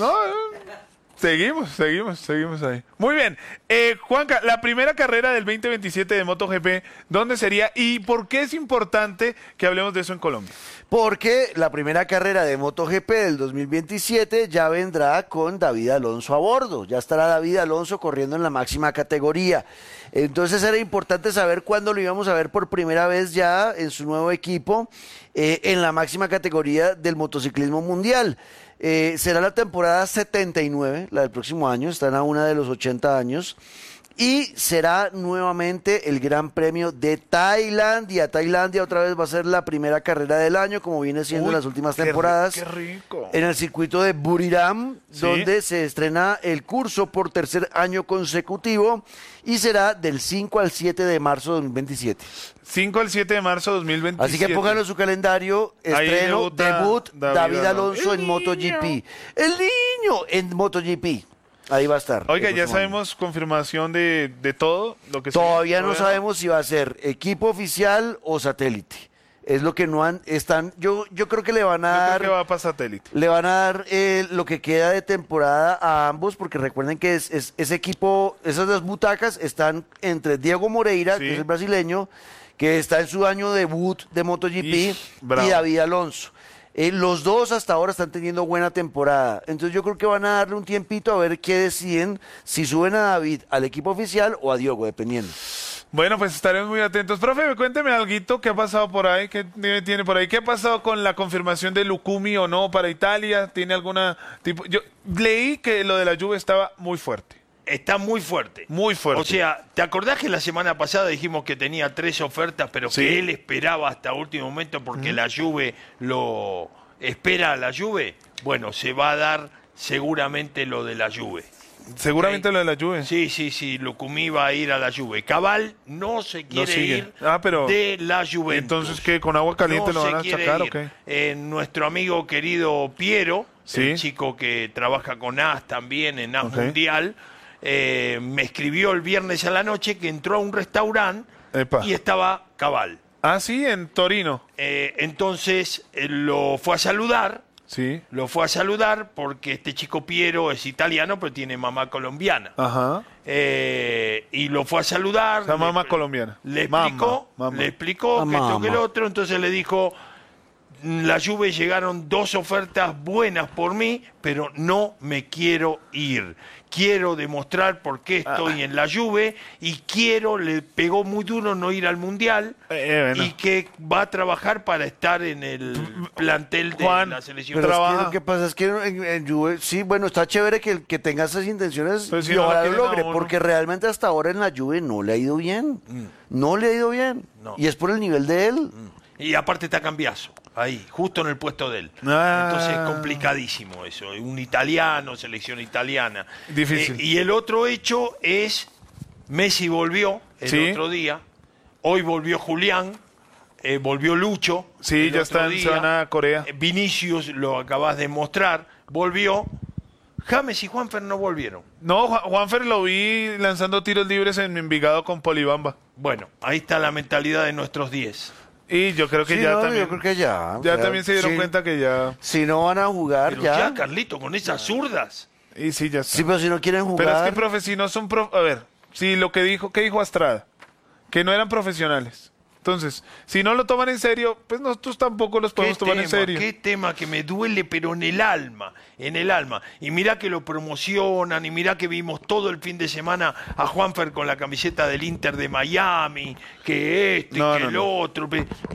Seguimos ahí. Muy bien. Juanca, la primera carrera del 2027 de MotoGP, ¿dónde sería y por qué es importante que hablemos de eso en Colombia? Porque la primera carrera de MotoGP del 2027 ya vendrá con David Alonso a bordo. Ya estará David Alonso corriendo en la máxima categoría. Entonces era importante saber cuándo lo íbamos a ver por primera vez ya en su nuevo equipo en la máxima categoría del motociclismo mundial. Será la temporada 79, la del próximo año, están a una de los 80 años. Y será nuevamente el Gran Premio de Tailandia. Tailandia otra vez va a ser la primera carrera del año, como viene siendo en las últimas temporadas. ¡Qué rico! En el circuito de Buriram, ¿Sí? donde se estrena el curso por tercer año consecutivo y será del 5 al 7 de marzo de 2027. 5 al 7 de marzo de 2027. Así que pónganlo en su calendario, Ahí estreno, debuta debut, David Alonso El en MotoGP. ¡El niño! En MotoGP. Ahí va a estar. Oiga, el ya próximo año. sabemos confirmación de todo lo que Todavía no sabemos si va a ser equipo oficial o satélite. Es lo que no están. Yo creo que le van a dar. Yo creo que va para satélite. Le van a dar lo que queda de temporada a ambos, porque recuerden que ese equipo, esas dos butacas están entre Diego Moreira, que es el brasileño, que está en su año debut de MotoGP, y bravo. David Alonso. Los dos hasta ahora están teniendo buena temporada. Entonces yo creo que van a darle un tiempito a ver qué deciden, si suben a David al equipo oficial o a Diogo, dependiendo. Bueno, pues estaremos muy atentos. Profe, cuénteme alguito, ¿qué ha pasado por ahí? ¿Qué tiene por ahí? ¿Qué ha pasado con la confirmación de Lucumi o no para Italia? ¿Tiene alguna tipo...? Yo leí que lo de la Juve estaba muy fuerte. Está muy fuerte. Muy fuerte. O sea, ¿te acordás que la semana pasada dijimos que tenía 3 ofertas, pero Sí. que él esperaba hasta último momento porque la Juve lo espera a la Juve? Bueno, se va a dar seguramente lo de la Juve. Seguramente lo de la Juve. Sí, Lucumí va a ir a la Juve. Cabal no se quiere sigue. ir Pero de la Juventus. Entonces, ¿qué? ¿Con agua caliente lo se van a quiere sacar o ir. qué? Nuestro amigo querido Piero, Sí. el chico que trabaja con AS también en AS Ok. Mundial, me escribió el viernes a la noche que entró a un restaurante Epa. y estaba Cabal. Ah, sí, en Torino. Entonces lo fue a saludar. Sí. Lo fue a saludar porque este chico Piero es italiano, pero tiene mamá colombiana. Ajá. Y lo fue a saludar. O sea, mamá colombiana. Le Mamá, explicó, mamá. le explicó que esto que el otro, entonces le dijo, la Juve llegaron 2 ofertas buenas por mí, pero no me quiero ir. Quiero demostrar por qué estoy en la Juve y le pegó muy duro no ir al Mundial bueno. y que va a trabajar para estar en el plantel de Juan, la selección. Pero es que lo que pasa es que en Juve, sí, bueno, está chévere que tenga esas intenciones Pues si y no lo ojalá lo quieren a logre, uno. porque realmente hasta ahora en la Juve no le ha ido bien. No le ha ido bien. No. Y es por el nivel de él. Y aparte está Cambiaso, ahí, justo en el puesto de él. Ah. Entonces es complicadísimo eso. Un italiano, selección italiana. Difícil. Y el otro hecho es, Messi volvió el Sí. otro día, hoy volvió Julián, volvió Lucho. Sí, el ya otro están, se van a Corea. Vinicius, lo acabas de mostrar, volvió. James y Juanfer no volvieron. No, Juanfer lo vi lanzando tiros libres en Envigado con Polibamba. Bueno, ahí está la mentalidad de nuestros 10. Y yo creo que Sí, ya no, también. yo creo que ya. Ya O sea, también se dieron sí. cuenta que ya. Si no van a jugar, Pero ya. ya, Carlito, con esas zurdas. Y sí, ya está. Sí, pero si no quieren jugar. Pero es que, profe, si no son. A ver, si lo que dijo, ¿qué dijo Astrada? Que no eran profesionales. Entonces, si no lo toman en serio, pues nosotros tampoco los podemos tomar en serio. Qué tema que me duele, pero en el alma, en el alma. Y mirá que lo promocionan, y mirá que vimos todo el fin de semana a Juanfer con la camiseta del Inter de Miami, que esto y No, que no, el no. otro.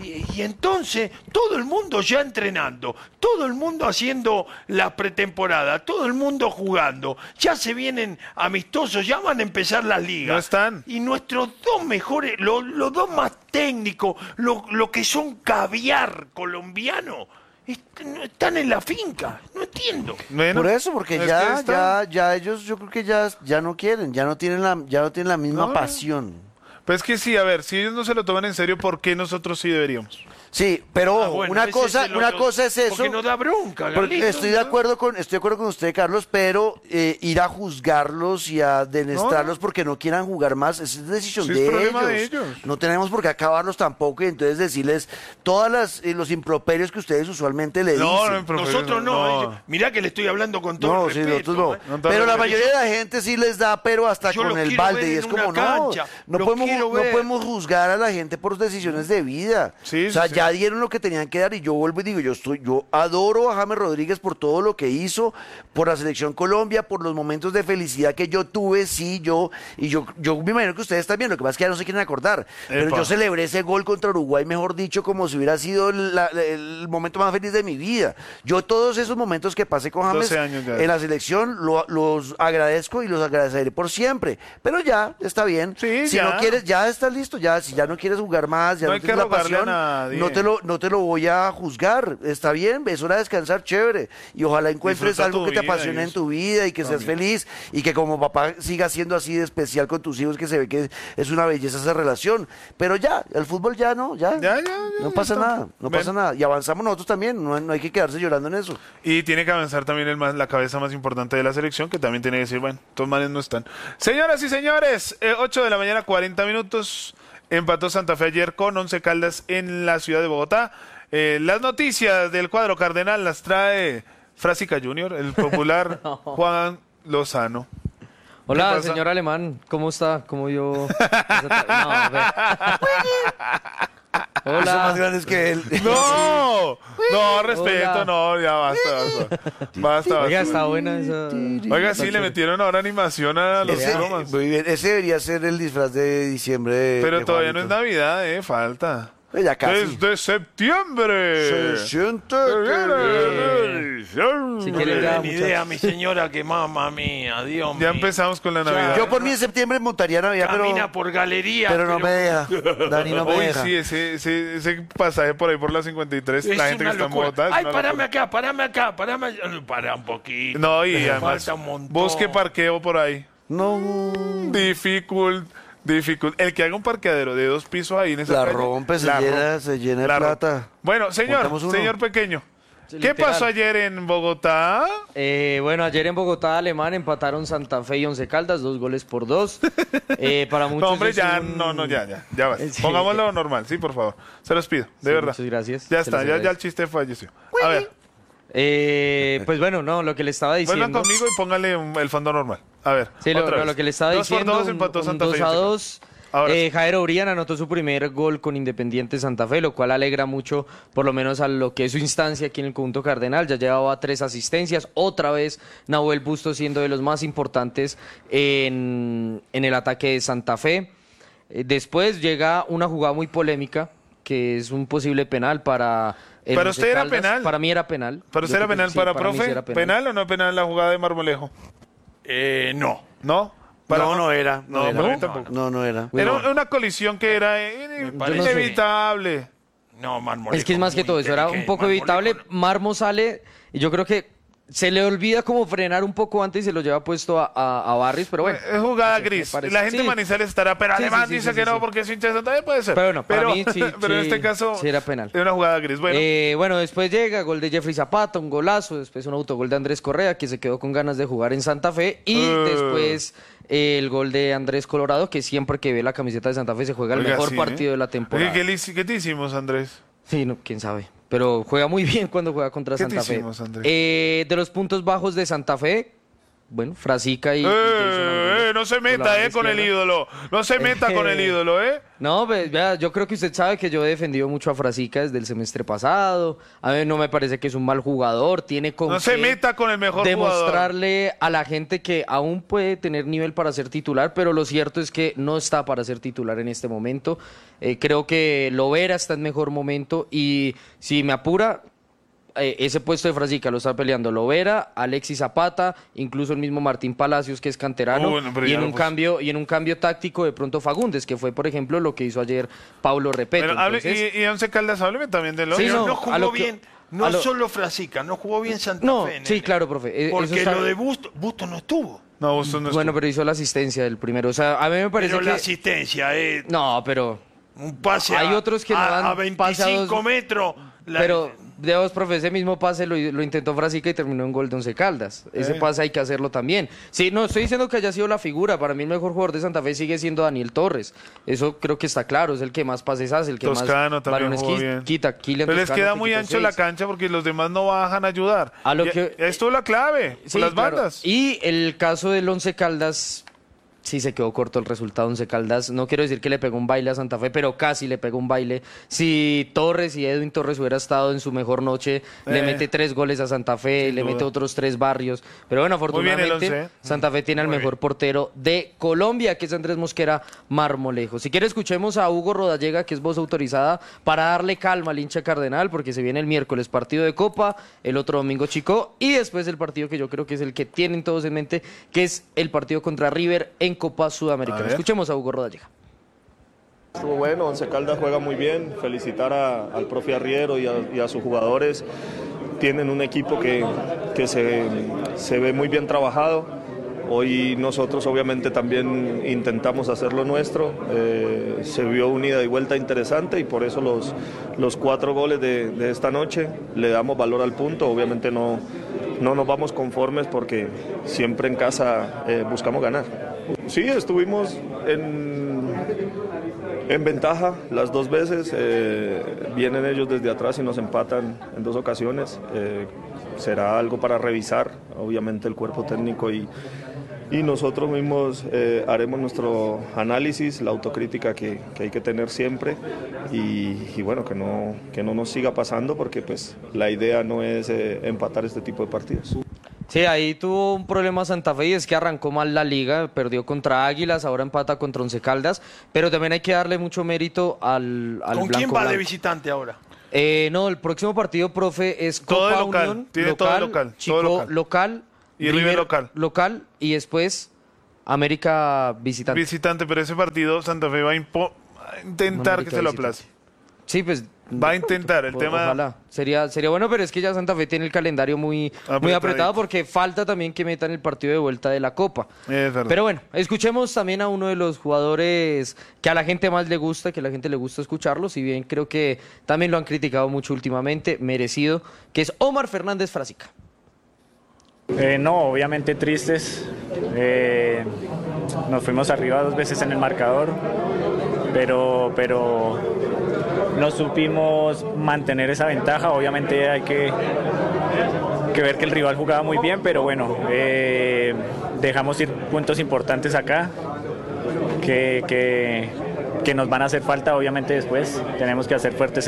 Y entonces, todo el mundo ya entrenando, todo el mundo haciendo la pretemporada, todo el mundo jugando. Ya se vienen amistosos, ya van a empezar las ligas. No están. Y nuestros 2 mejores, los 2 más técnicos, lo que son caviar colombiano, están en la finca. No entiendo. Bueno, Por eso, porque es ya, que están- ya ellos, yo creo que ya no quieren, ya no tienen la misma No. pasión. Pues que sí, a ver, si ellos no se lo toman en serio, ¿por qué nosotros sí deberíamos? Sí, pero ojo, bueno, una ese cosa, es el una otro- cosa es eso. porque no da bronca, Porque Carlito, estoy de acuerdo con usted, Carlos, pero ir a juzgarlos y a denestrarlos porque no quieran jugar más, esa es decisión Sí, es de problema ellos. de ellos. No tenemos por qué acabarlos tampoco y entonces decirles todas los improperios que ustedes usualmente le No, dicen. no, profe, Nosotros no. no. Mirá que le estoy hablando con todo No, el sí, respeto. nosotros no. No, Pero la pero mayoría de la gente sí les da, pero hasta Yo con los el quiero balde. ver Y en es como, una cancha, no los podemos, quiero no ver. podemos juzgar a la gente por decisiones de vida. Sí, o sea, sí, ya sí. dieron lo que tenían que dar y yo vuelvo y digo, yo adoro a James Rodríguez por todo lo que hizo, por la Selección Colombia, por los momentos de felicidad que yo tuve, sí, yo me imagino que ustedes también, lo que pasa es que ya no se quieren acordar. Pero Epa. yo celebré ese gol contra Uruguay, mejor dicho, como si hubiera sido el momento más feliz de mi vida. Yo todos esos momentos que pasé con James 12 años ya. en la selección los agradezco y los agradeceré por siempre. Pero ya, está bien. Sí, si ya. no quieres, ya está listo. Ya, si ya no quieres jugar más, ya No no, hay que tienes la rogarle a pasión, nadie. no te lo voy a juzgar. Está bien, es hora de descansar, chévere. Y ojalá encuentres Disfruta algo tu que te vida apasione y en eso. tu vida y que seas feliz y que como papá sigas siendo así de especial con tus hijos, que se ve que es una belleza esa relación. Pero ya, el fútbol ya no, ya. No pasa está. nada, no Ven. pasa nada. Y avanzamos nosotros también, no hay que quedarse llorando en eso. Y tiene que avanzar también la cabeza más importante de la selección, que también tiene que decir, bueno, estos manes no están. Señoras y señores, 8 de la mañana, 40 minutos. Empató Santa Fe ayer con 11 Caldas en la ciudad de Bogotá. Las noticias del cuadro cardenal las trae Frásica Junior, el popular Juan Lozano. Hola, ¿Qué pasa? señor Alemán, ¿cómo está? ¿Cómo yo? No, a ver. Son más grandes que él. ¡No! No, respeto, Hola. no, ya basta. Oiga, está buena esa. Oiga, sí, le metieron ahora animación a los Ese, bromas. muy bien, ese debería ser el disfraz de diciembre. Pero de todavía no es Juanito. Navidad, falta. Ya casi. Desde septiembre. Se siente Si quieren, ya, Ni idea, mi señora, que mamá mía, Dios mío. Ya empezamos con la Navidad. Yo por mí en septiembre montaría Navidad, Camina por galería. pero no me deja. Dani no me Uy, deja. sí, ese pasaje por ahí por la 53, Es la gente que una está en locura. Bogotá. es Ay, una parame locura. acá. Para un poquito. No, y Me además, falta un montón. busque parqueo por ahí. No. Difficult. El que haga un parqueadero de 2 pisos ahí en esa La calle, rompe, se la llena de La rompe. plata. Bueno, señor Montamos uno. pequeño. ¿Qué literal. pasó ayer en Bogotá? Bueno, ayer en Bogotá, Alemán empataron Santa Fe y Once Caldas, 2-2. Para muchos No, hombre, es ya, un- ya va. Sí. Pongámoslo normal, sí, por favor. Se los pido, de Sí, verdad. muchas gracias. Ya Se está, los ya agradezco. el chiste falleció. A ver, Pues bueno, no, lo que le estaba diciendo. vuelvan conmigo y póngale el fondo normal. A ver, Sí, otra vez. lo que le estaba 2 por diciendo, 2 empató Santa Fe. 2-2. Ahora sí. Jair Obrian anotó su primer gol con Independiente Santa Fe, lo cual alegra mucho, por lo menos a lo que es su instancia aquí en el conjunto cardenal. Ya llevaba 3 asistencias. Otra vez Nahuel Bustos siendo de los más importantes en el ataque de Santa Fe. Después llega una jugada muy polémica, que es un posible penal para el ¿Para Once usted era Caldas. penal? Para mí era penal. ¿Pero usted Yo era creo que penal sí, para para mí sí profe? era ¿Penal o no penal la jugada de Marmolejo? No. ¿No? No era. No, para mí tampoco. No era. Era una colisión que era parece- inevitable. No, Marmolejo. Es que es más que todo eso, era un poco evitable. Marmo sale y yo creo que se le olvida como frenar un poco antes y se lo lleva puesto a Barrios, pero bueno. Es jugada me gris. parece. La gente de Sí. Manizales estará, pero Sí, Alemán sí, sí, dice sí, que sí, no sí. porque es hincha de Santa Fe, puede ser. Pero bueno, para pero, mí sí, pero en sí, este caso sí era penal. es una jugada gris. Bueno, Bueno, después llega gol de Jeffrey Zapata, un golazo, después un autogol de Andrés Correa, que se quedó con ganas de jugar en Santa Fe, y después el gol de Andrés Colorado, que siempre que ve la camiseta de Santa Fe se juega el oiga, mejor sí, partido de la temporada. Oye, ¿qué te hicimos, Andrés? Sí, no, quién sabe. Pero juega muy bien cuando juega contra ¿Qué te Santa Fe. hicimos, Andrés? De los puntos bajos de Santa Fe, bueno, Frasica y Jason Angulo. No se Por la meta, banda con el izquierda. ídolo. No se meta con el ídolo, No, pues, vea, yo creo que usted sabe que yo he defendido mucho a Frasica desde el semestre pasado. A mí no me parece que es un mal jugador. Tiene con No qué se meta con el mejor demostrarle a la gente que aún puede tener nivel para ser titular, pero lo cierto es que no está para ser titular en este momento. Creo que Lovera está en mejor momento y si me apura, ese puesto de Frasica lo está peleando Lovera, Alexis Zapata, incluso el mismo Martín Palacios, que es canterano, pero y ya en lo un puso. cambio táctico de pronto Fagundes, que fue por ejemplo lo que hizo ayer Paulo Repeto. Bueno, Entonces, y Once Caldas, hábleme también de lo Sí, Pero no, no a jugó lo que- bien. a No lo- solo Frasica, no jugó bien Santa no, Fe. sí, nene. claro, profe. Eso Porque está- lo de Busto no estuvo. No, Bustos no Bueno, pero hizo la asistencia del primero. O sea, a mí me parece Pero que... la asistencia es No, pero... un pase Hay otros que no dan a pase a 25 dos- metros. Pero, Dios, profe, ese mismo pase lo intentó Frasica y terminó en gol de Once Caldas. Ese pase hay que hacerlo también. Sí, no estoy diciendo que haya sido la figura. Para mí el mejor jugador de Santa Fe sigue siendo Daniel Torres. Eso creo que está claro. Es el que más pases hace, el que Toscano más también balones jugó bien. quita. Kylian Pero les Toscano, queda que muy quitó ancho la 6. cancha porque los demás no bajan a ayudar. A lo Y- que- Esto es la clave, Sí, las claro. bandas. Y el caso del Once Caldas, sí se quedó corto el resultado. Once Caldas, no quiero decir que le pegó un baile a Santa Fe, pero casi le pegó un baile. Si Torres y Edwin Torres hubiera estado en su mejor noche, le mete 3 goles a Santa Fe, le mete otros 3 barrios. Pero bueno, Muy bien el afortunadamente Once. Santa Fe tiene al mejor portero de Colombia, que es Andrés Mosquera Marmolejo. Si quiere, escuchemos a Hugo Rodallega, que es voz autorizada, para darle calma al hincha cardenal, porque se viene el miércoles partido de Copa, el otro domingo Chico, y después el partido que yo creo que es el que tienen todos en mente, que es el partido contra River en Copa Sudamericana. Escuchemos a Hugo Rodallega. Estuvo bueno, Once Caldas juega muy bien, felicitar al profe Arriero y a sus jugadores. Tienen un equipo que se ve muy bien trabajado. Hoy nosotros obviamente también intentamos hacer lo nuestro. Se vio una ida y vuelta interesante y por eso los 4 goles de esta noche le damos valor al punto. Obviamente no nos vamos conformes porque siempre en casa buscamos ganar. Sí, estuvimos en ventaja las 2 veces, vienen ellos desde atrás y nos empatan en 2 ocasiones. Será algo para revisar, obviamente el cuerpo técnico y y nosotros mismos haremos nuestro análisis, la autocrítica que hay que tener siempre y bueno, que no nos siga pasando porque pues la idea no es empatar este tipo de partidos. Sí, ahí tuvo un problema Santa Fe y es que arrancó mal la liga, perdió contra Águilas, ahora empata contra Once Caldas, pero también hay que darle mucho mérito al ¿Con Blanco quién va Blanco. de visitante ahora? No, el próximo partido, profe, es Todo Copa local, Unión, tiene todo local, Chico todo local y River local. Y después América visitante. Visitante, pero ese partido Santa Fe va a intentar América que se lo visitante. aplace. Sí, pues va a intentar el tema. Ojalá. Sería bueno, pero es que ya Santa Fe tiene el calendario muy apretado porque falta también que metan el partido de vuelta de la Copa. Es verdad. Pero bueno, escuchemos también a uno de los jugadores que a la gente más le gusta, que a la gente le gusta escucharlo, si bien creo que también lo han criticado mucho últimamente, merecido, que es Omar Fernández Frasica. No, obviamente tristes. Nos fuimos arriba 2 veces en el marcador, pero no supimos mantener esa ventaja. Obviamente hay que ver que el rival jugaba muy bien, pero bueno, dejamos ir puntos importantes acá que nos van a hacer falta obviamente después. Tenemos que ser fuertes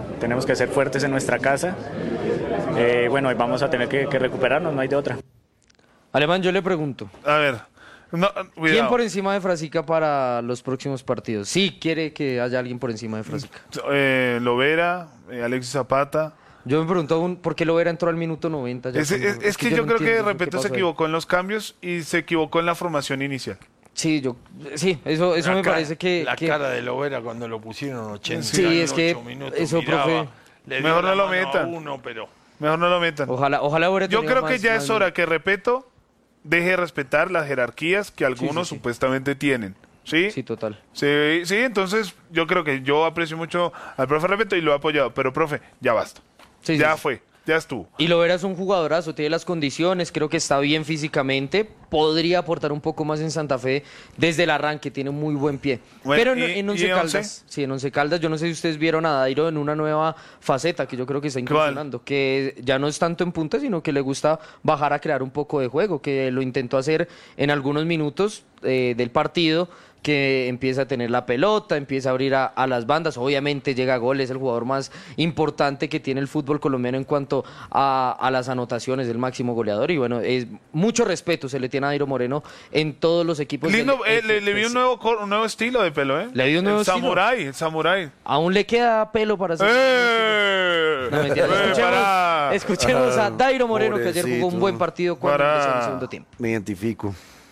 en nuestra casa. Bueno, vamos a tener que recuperarnos, no hay de otra. Alemán, yo le pregunto. A ver, ¿quién por encima de Frasica para los próximos partidos? Sí, quiere que haya alguien por encima de Frasica. Lovera, Alexis Zapata. Yo me pregunto por qué Lovera entró al minuto 90. Es que yo creo que de repente se equivocó en los cambios y se equivocó en la formación inicial. Sí, eso me parece que... La cara de Lovera cuando lo pusieron 80 sí, es que minutos, eso, miraba, profe... Mejor no lo metan. Mejor no lo metan. Ojalá Lovera yo creo más, que ya es hora que Repeto deje de respetar las jerarquías que algunos supuestamente tienen. ¿Sí? Sí, total. Sí, entonces yo creo que yo aprecio mucho al profe Repeto y lo he apoyado. Pero, profe, ya basta. Ya fue. Ya estuvo. Y Lovera es un jugadorazo, tiene las condiciones, creo que está bien físicamente, podría aportar un poco más en Santa Fe desde el arranque, tiene muy buen pie. Bueno, pero en Once Caldas, sí, en Once Caldas, yo no sé si ustedes vieron a Dairo en una nueva faceta que yo creo que está incursionando, que ya no es tanto en punta, sino que le gusta bajar a crear un poco de juego, que lo intentó hacer en algunos minutos del partido, que empieza a tener la pelota, empieza a abrir a las bandas, obviamente llega a gol, es el jugador más importante que tiene el fútbol colombiano en cuanto a las anotaciones, el máximo goleador, y bueno, es mucho respeto se le tiene a Dairo Moreno en todos los equipos. Lindo, le vi un nuevo estilo de pelo, ¿eh? Le vi un nuevo estilo. El samurái. Aún le queda pelo para hacer. No, mentira. Escuchemos a Dairo Moreno, que ayer jugó un buen partido cuando empezó el segundo tiempo. Me identifico.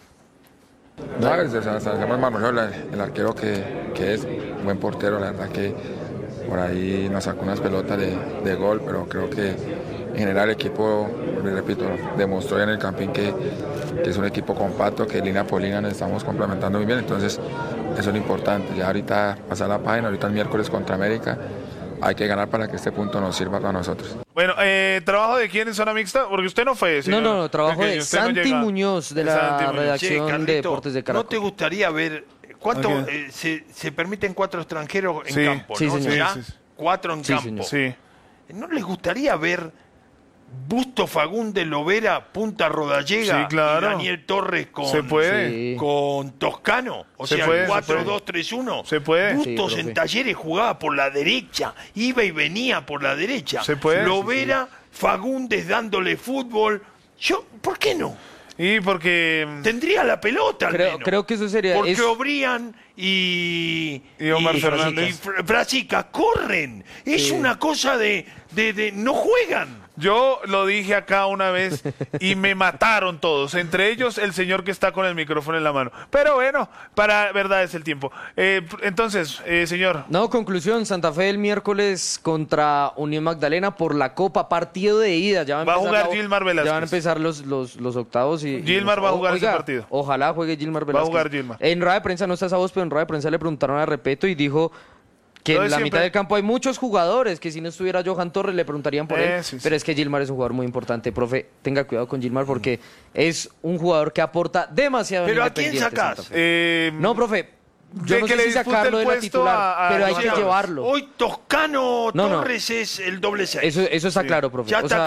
No, hacemos Manuel, el arquero que es buen portero, la verdad que por ahí nos sacó unas pelotas de gol, pero creo que en general el equipo, repito, demostró en el Campín que es un equipo compacto, que línea por línea nos estamos complementando muy bien, entonces eso es lo importante. Ya ahorita pasar la página, ahorita el miércoles contra América, hay que ganar para que este punto nos sirva para nosotros. Bueno, ¿trabajo de quién en zona mixta? Porque usted no fue, señor. No, trabajo de Santi Muñoz, de la redacción Carlito, de Deportes de Caracol. ¿No te gustaría ver cuánto se permiten 4 extranjeros en campo? Sí, ¿no? señor. ¿Ya? 4 en campo. Sí. ¿No les gustaría ver Busto Fagundes, Lovera, Punta Rodallega Sí, claro. y Daniel Torres Se puede. con Toscano? O Se sea, puede, 4-2-3-1. Se puede. Bustos Sí, en profe. Talleres jugaba por la derecha, iba y venía por la derecha. Se puede. Lovera, Fagundes dándole fútbol. ¿Por qué no? Y porque... Tendría la pelota al menos. Creo que eso sería... Porque Obrián y Omar Fernández. y Frasica corren. Es una cosa de no juegan. Yo lo dije acá una vez y me mataron todos, entre ellos el señor que está con el micrófono en la mano. Pero bueno, para verdad es el tiempo. Entonces, señor. No, conclusión, Santa Fe el miércoles contra Unión Magdalena por la Copa, partido de ida. Ya va a jugar Gilmar Velázquez. Ya van a empezar los octavos. Gilmar va a jugar ese partido. Ojalá juegue Gilmar Velázquez. Va a jugar Gilmar. En rueda de prensa, no está esa voz, pero en rueda de prensa le preguntaron a Repeto y dijo que en la mitad del campo hay muchos jugadores, que si no estuviera Johan Torres le preguntarían por él, pero es que Gilmar es un jugador muy importante, profe, tenga cuidado con Gilmar porque es un jugador que aporta demasiado. ¿Pero a quién sacás? No, profe, yo no sé si sacarlo de la titular, pero hay que llevarlo. Hoy Toscano Torres es el doble 6. Eso está claro, profe. Ya está claro.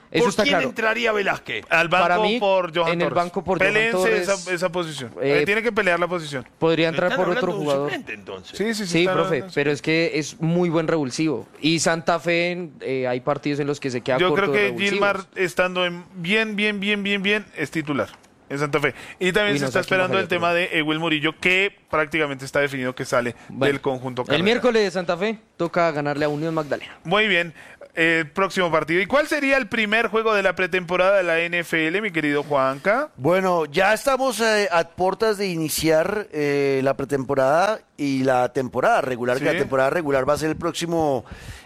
Eso ¿Por está quién claro. entraría Velázquez? Al banco Para mí, por Johan en el Torres. banco por Johan Peleense Torres. esa posición. Tiene que pelear la posición. Podría entrar Están por otro hablando de un jugador. suplente, entonces. Sí, están profe, hablando- pero es que es muy buen revulsivo. Y Santa Fe, hay partidos en los que se queda Yo corto creo de que revulsivos. Gilmar, estando en bien, es titular en Santa Fe. Y también Uy, se no está sé a quién esperando el bajaría, tema de Ewell Murillo, que prácticamente está definido que sale del conjunto El cardenal. miércoles de Santa Fe toca ganarle a Unión Magdalena. Muy bien. El próximo partido. ¿Y cuál sería el primer juego de la pretemporada de la NFL, mi querido Juanca? Bueno, ya estamos a puertas de iniciar la pretemporada y la temporada regular, Sí. que la temporada regular va a ser el próximo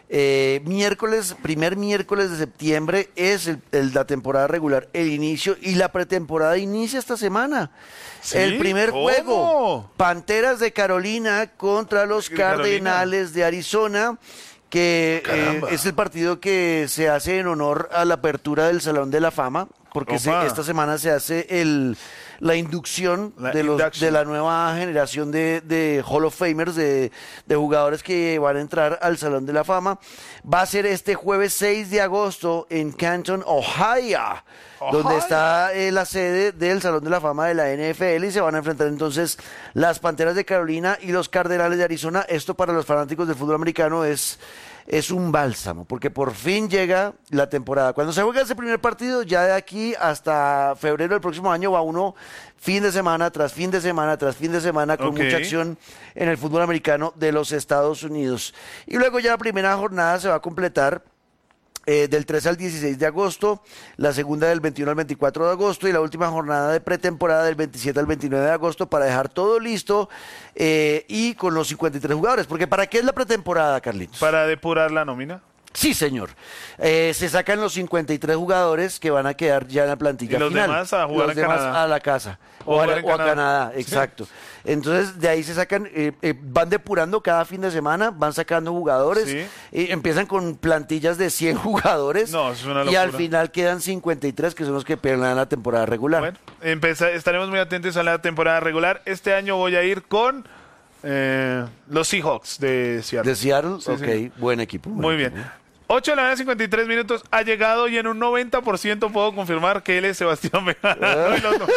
miércoles, primer miércoles de septiembre, es la temporada regular, el inicio, y la pretemporada inicia esta semana. ¿Sí? El primer ¿Cómo? juego, Panteras de Carolina contra los ¿De Carolina? Cardenales de Arizona, que Caramba. es el partido que se hace en honor a la apertura del Salón de la Fama, porque Opa. esta semana se hace la inducción La de induction. la nueva generación de Hall of Famers, de jugadores que van a entrar al Salón de la Fama. Va a ser este jueves 6 de agosto en Canton, Ohio, donde está la sede del Salón de la Fama de la NFL, y se van a enfrentar entonces las Panteras de Carolina y los Cardenales de Arizona. Esto para los fanáticos del fútbol americano es un bálsamo, porque por fin llega la temporada. Cuando se juega ese primer partido, ya de aquí hasta febrero del próximo año va uno fin de semana tras fin de semana tras fin de semana con Ok. mucha acción en el fútbol americano de los Estados Unidos. Y luego ya la primera jornada se va a completar del 3 al 16 de agosto, la segunda del 21 al 24 de agosto y la última jornada de pretemporada del 27 al 29 de agosto para dejar todo listo y con los 53 jugadores. Porque ¿para qué es la pretemporada, Carlitos? Para depurar la nómina. Sí, señor. Se sacan los 53 jugadores que van a quedar ya en la plantilla Y los final. demás a jugar los en demás Canadá. a la casa. O O, jugar en a Canadá. Canadá, Sí. exacto. Entonces, de ahí se sacan, van depurando cada fin de semana, van sacando jugadores. Sí. Empiezan con plantillas de 100 jugadores. No, eso es una y al locura. final quedan 53, que son los que pierden la temporada regular. Bueno, estaremos muy atentos a la temporada regular. Este año voy a ir con los Seahawks de Seattle. De Seattle, Sí, ok, sí. buen equipo. buen Muy equipo. bien. 8 de la mañana, 53 minutos. Ha llegado y en un 90% puedo confirmar que él es Sebastián Bejarano. Y los números.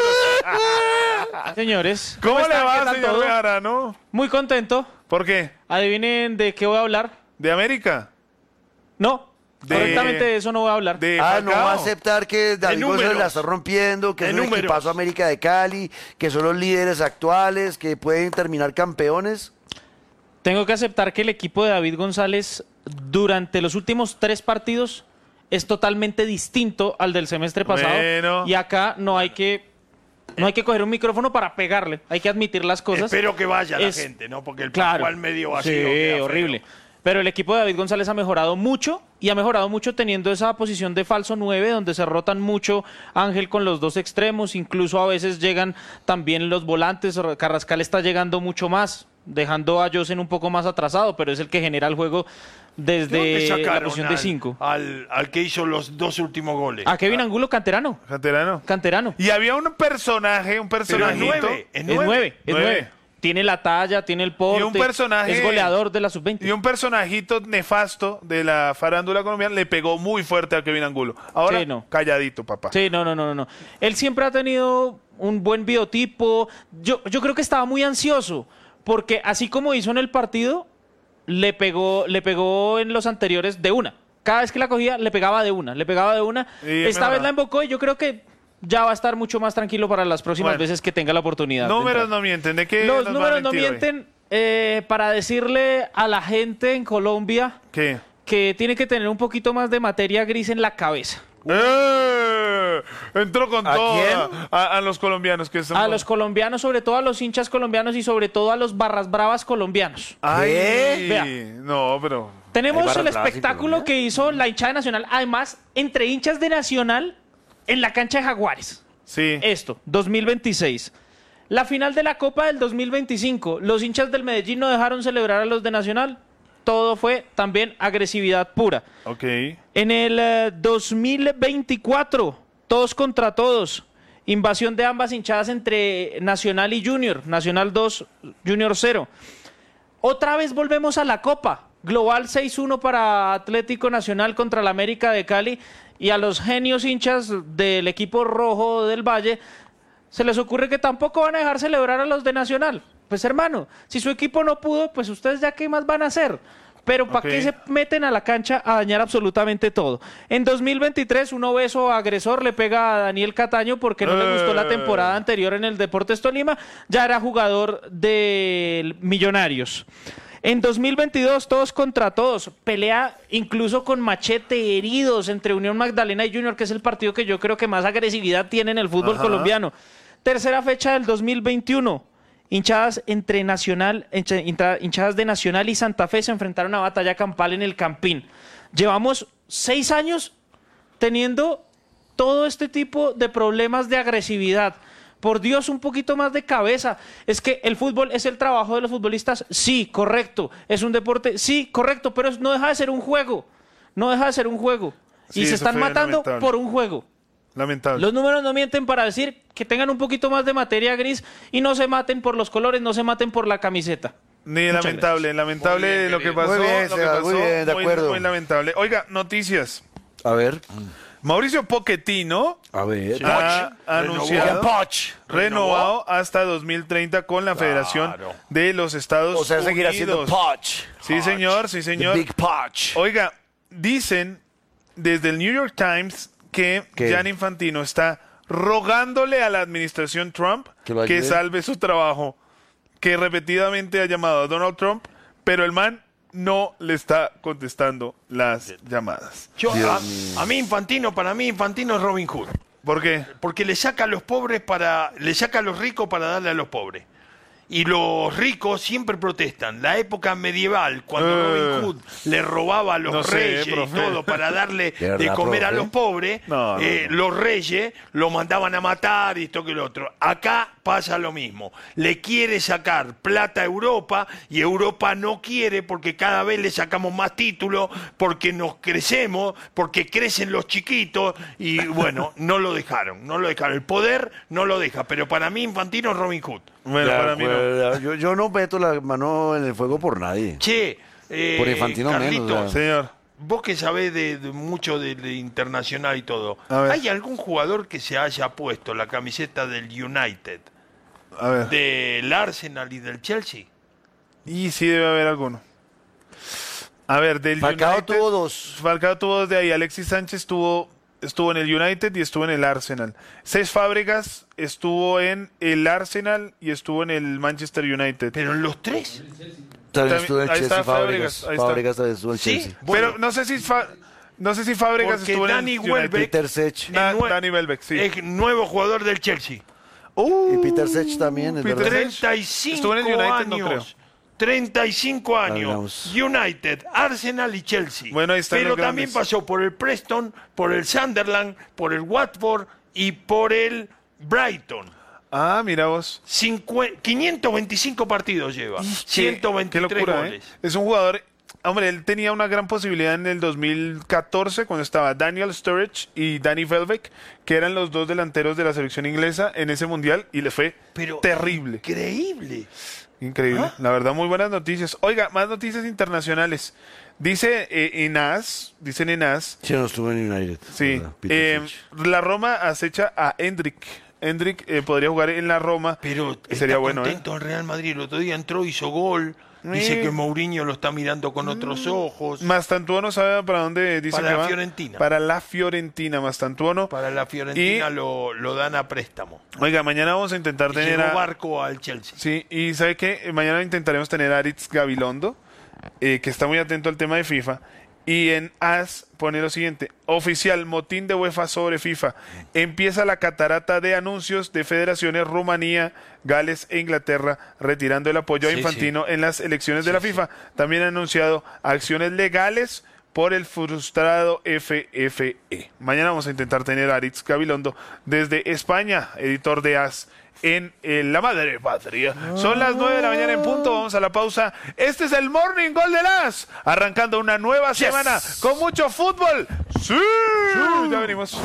Señores, ¿Cómo le están? ¿Qué va, tal señor todo? Bejarano? Muy contento. ¿Por qué? Adivinen de qué voy a hablar. ¿De América? No, correctamente de eso no voy a hablar. De No Falcao. va a aceptar que David González números. la está rompiendo, que es En el números. equipazo América de Cali, que son los líderes actuales, que pueden terminar campeones. Tengo que aceptar que el equipo de David González durante los últimos 3 partidos es totalmente distinto al del semestre pasado. Bueno. Y acá no hay que coger un micrófono para pegarle, hay que admitir las cosas. Espero que vaya la Es- gente, ¿no? Porque el Claro. Pascual medio vacío. Sí, queda feo. horrible. Pero el equipo de David González ha mejorado mucho y ha mejorado mucho teniendo esa posición de falso 9 donde se rotan mucho Ángel con los dos extremos, incluso a veces llegan también los volantes. Carrascal está llegando mucho más, dejando a Josen un poco más atrasado, pero es el que genera el juego ¿De dónde desde la sacaron posición de 5. al que hizo los 2 últimos goles? A Kevin Angulo, canterano. Canterano. Y había un personaje, un personajito. Es 9. Tiene la talla, tiene el porte. Y un personaje. Es goleador de la sub-20. Y un personajito nefasto de la farándula colombiana le pegó muy fuerte a Kevin Angulo. Ahora, Sí, no. calladito, papá. Sí, no. Él siempre ha tenido un buen biotipo. Yo creo que estaba muy ansioso, porque así como hizo en el partido, le pegó en los anteriores de una. Cada vez que la cogía, le pegaba de una. Y Esta vez mejoraba. la embocó y yo creo que ya va a estar mucho más tranquilo para las próximas Bueno. veces que tenga la oportunidad. de Números entrar. no mienten. ¿De qué Los nos va a números no mentir hoy? mienten. Para decirle a la gente en Colombia ¿Qué? que tiene que tener un poquito más de materia gris en la cabeza. Entró con ¿A todo quién? a los colombianos que son. A los colombianos, sobre todo a los hinchas colombianos y sobre todo a los barras bravas colombianos. Ay, Vea, no, pero. tenemos ¿Hay el barras bravas en espectáculo que hizo la hinchada de Nacional, además, entre hinchas de Nacional en la cancha de Jaguares. Sí. Esto, 2026. La final de la Copa del 2025. Los hinchas del Medellín no dejaron celebrar a los de Nacional. Todo fue también agresividad pura. Ok. En el 2024, todos contra todos. Invasión de ambas hinchadas entre Nacional y Junior. Nacional 2, Junior 0. Otra vez volvemos a la Copa. Global 6-1 para Atlético Nacional contra la América de Cali. y a los genios hinchas del equipo rojo del Valle se les ocurre que tampoco van a dejar celebrar a los de Nacional. Pues hermano, si su equipo no pudo, pues ustedes ya qué más van a hacer. Pero ¿para qué se meten a la cancha a dañar absolutamente todo? En 2023 un obeso agresor le pega a Daniel Cataño porque no le gustó la temporada anterior en el Deportes Tolima, ya era jugador de Millonarios. En 2022 todos contra todos, pelea incluso con machete, heridos entre Unión Magdalena y Junior, que es el partido que yo creo que más agresividad tiene en el fútbol colombiano. Tercera fecha del 2021. Hinchadas de Nacional y Santa Fe se enfrentaron a batalla campal en el Campín. Llevamos 6 años teniendo todo este tipo de problemas de agresividad. Por Dios, un poquito más de cabeza. Es que el fútbol es el trabajo de los futbolistas, sí, correcto. Es un deporte, sí, correcto, pero no deja de ser un juego. No deja de ser un juego. Sí, y se están matando lamentable. por un juego. Lamentable. Los números no mienten para decir que tengan un poquito más de materia gris y no se maten por los colores, no se maten por la camiseta. Ni lamentable, lamentable lo que pasó. Muy bien, lo que Seba, pasó, muy bien, de acuerdo. Muy lamentable. Oiga, noticias. A ver. Mauricio Pochettino ha anunciado renovado hasta 2030 con la Federación de los Estados Unidos. O sea, seguirá siendo Poch. Sí, señor, sí, señor. The Big Poch. Oiga, dicen desde el New York Times que Gianni Infantino está rogándole a la administración Trump que salve su trabajo, que repetidamente ha llamado a Donald Trump, pero el man no le está contestando las llamadas. Para mí Infantino es Robin Hood. ¿Por qué? Porque le saca a los pobres le saca a los ricos para darle a los pobres. Y los ricos siempre protestan. La época medieval, cuando Robin Hood le robaba a los reyes y todo para darle de comer a los pobres, los reyes lo mandaban a matar y esto que lo otro. Acá pasa lo mismo. Le quiere sacar plata a Europa y Europa no quiere porque cada vez le sacamos más títulos, porque nos crecemos, porque crecen los chiquitos y bueno, no lo dejaron. El poder no lo deja, pero para mí Infantino es Robin Hood. Bueno, para mí no. Yo no meto la mano en el fuego por nadie. Che, por Infantino Carlito, menos. Señor. Vos que sabés de mucho de internacional y todo, ¿hay algún jugador que se haya puesto la camiseta del United, del Arsenal y del Chelsea? Y sí debe haber alguno. A ver, del Falcao United, tuvo dos. Falcao tuvo dos de ahí. Alexis Sánchez estuvo en el United y estuvo en el Arsenal. Cés Fábregas estuvo en el Arsenal y estuvo en el Manchester United. ¿Pero en los tres? También estuvo en ahí Chelsea, está Fábregas. Fábregas también estuvo en Chelsea. Bueno, pero no sé si Fábregas porque estuvo Dani en el United. Peter Sech. Dani Welbeck, sí. Es nuevo jugador del Chelsea. Y Peter Sech también, es verdad. 35 estuvo en el United, años. no creo. 35 años, United, Arsenal y Chelsea. Bueno, ahí están pero los también grandes. pasó por el Preston, por el Sunderland, por el Watford y por el Brighton. Ah, mira vos. 525 partidos lleva, 123 qué locura, goles. Es un jugador, hombre, él tenía una gran posibilidad en el 2014 cuando estaba Daniel Sturridge y Danny Welbeck, que eran los dos delanteros de la selección inglesa en ese mundial y le fue terrible. Increíble. Increíble, la verdad, muy buenas noticias. Oiga, más noticias internacionales. Dicen en AS. Sí, no estuvo en United. Sí, la Roma acecha a Endrick. Endrick podría jugar en la Roma. Pero sería bueno, contento el Real Madrid. El otro día entró, hizo gol. Dice que Mourinho lo está mirando con otros ojos. Mastantuono sabe para dónde dice para que la va. Fiorentina. Para la Fiorentina, Mastantuono. Para la Fiorentina lo dan a préstamo. Oiga, mañana vamos a intentar tener a Barco al Chelsea. Sí, y ¿sabe qué? Mañana intentaremos tener a Aritz Gabilondo, que está muy atento al tema de FIFA. Y en AS pone lo siguiente: oficial, motín de UEFA sobre FIFA. Empieza la catarata de anuncios de federaciones Rumanía, Gales e Inglaterra retirando el apoyo a Infantino en las elecciones de la FIFA. También ha anunciado acciones legales por el frustrado FFE. Mañana vamos a intentar tener a Aritz Gabilondo desde España, editor de AS en la madre patria. Son las 9 de la mañana en punto, vamos a la pausa. Este es el Morning Gol de las, arrancando una nueva semana con mucho fútbol. ¡Sí! Ya venimos.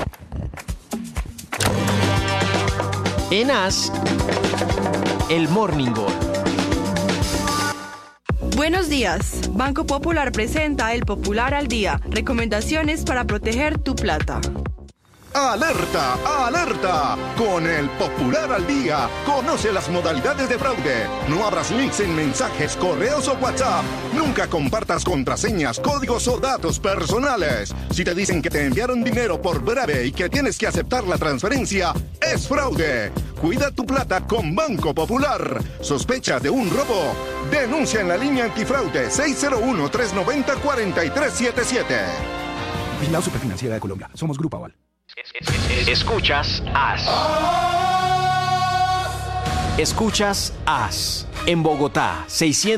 En AS, el Morning Gol. Buenos días. Banco Popular presenta El Popular al Día. Recomendaciones para proteger tu plata. ¡Alerta! ¡Alerta! Con el Popular al Día, conoce las modalidades de fraude. No abras links en mensajes, correos o WhatsApp. Nunca compartas contraseñas, códigos o datos personales. Si te dicen que te enviaron dinero por breve y que tienes que aceptar la transferencia, es fraude. Cuida tu plata con Banco Popular. ¿Sospecha de un robo? Denuncia en la línea antifraude 601-390-4377. Vigilado Superfinanciera de Colombia. Somos Grupo Aval. Escuchas AS. Escuchas AS. En Bogotá, 600.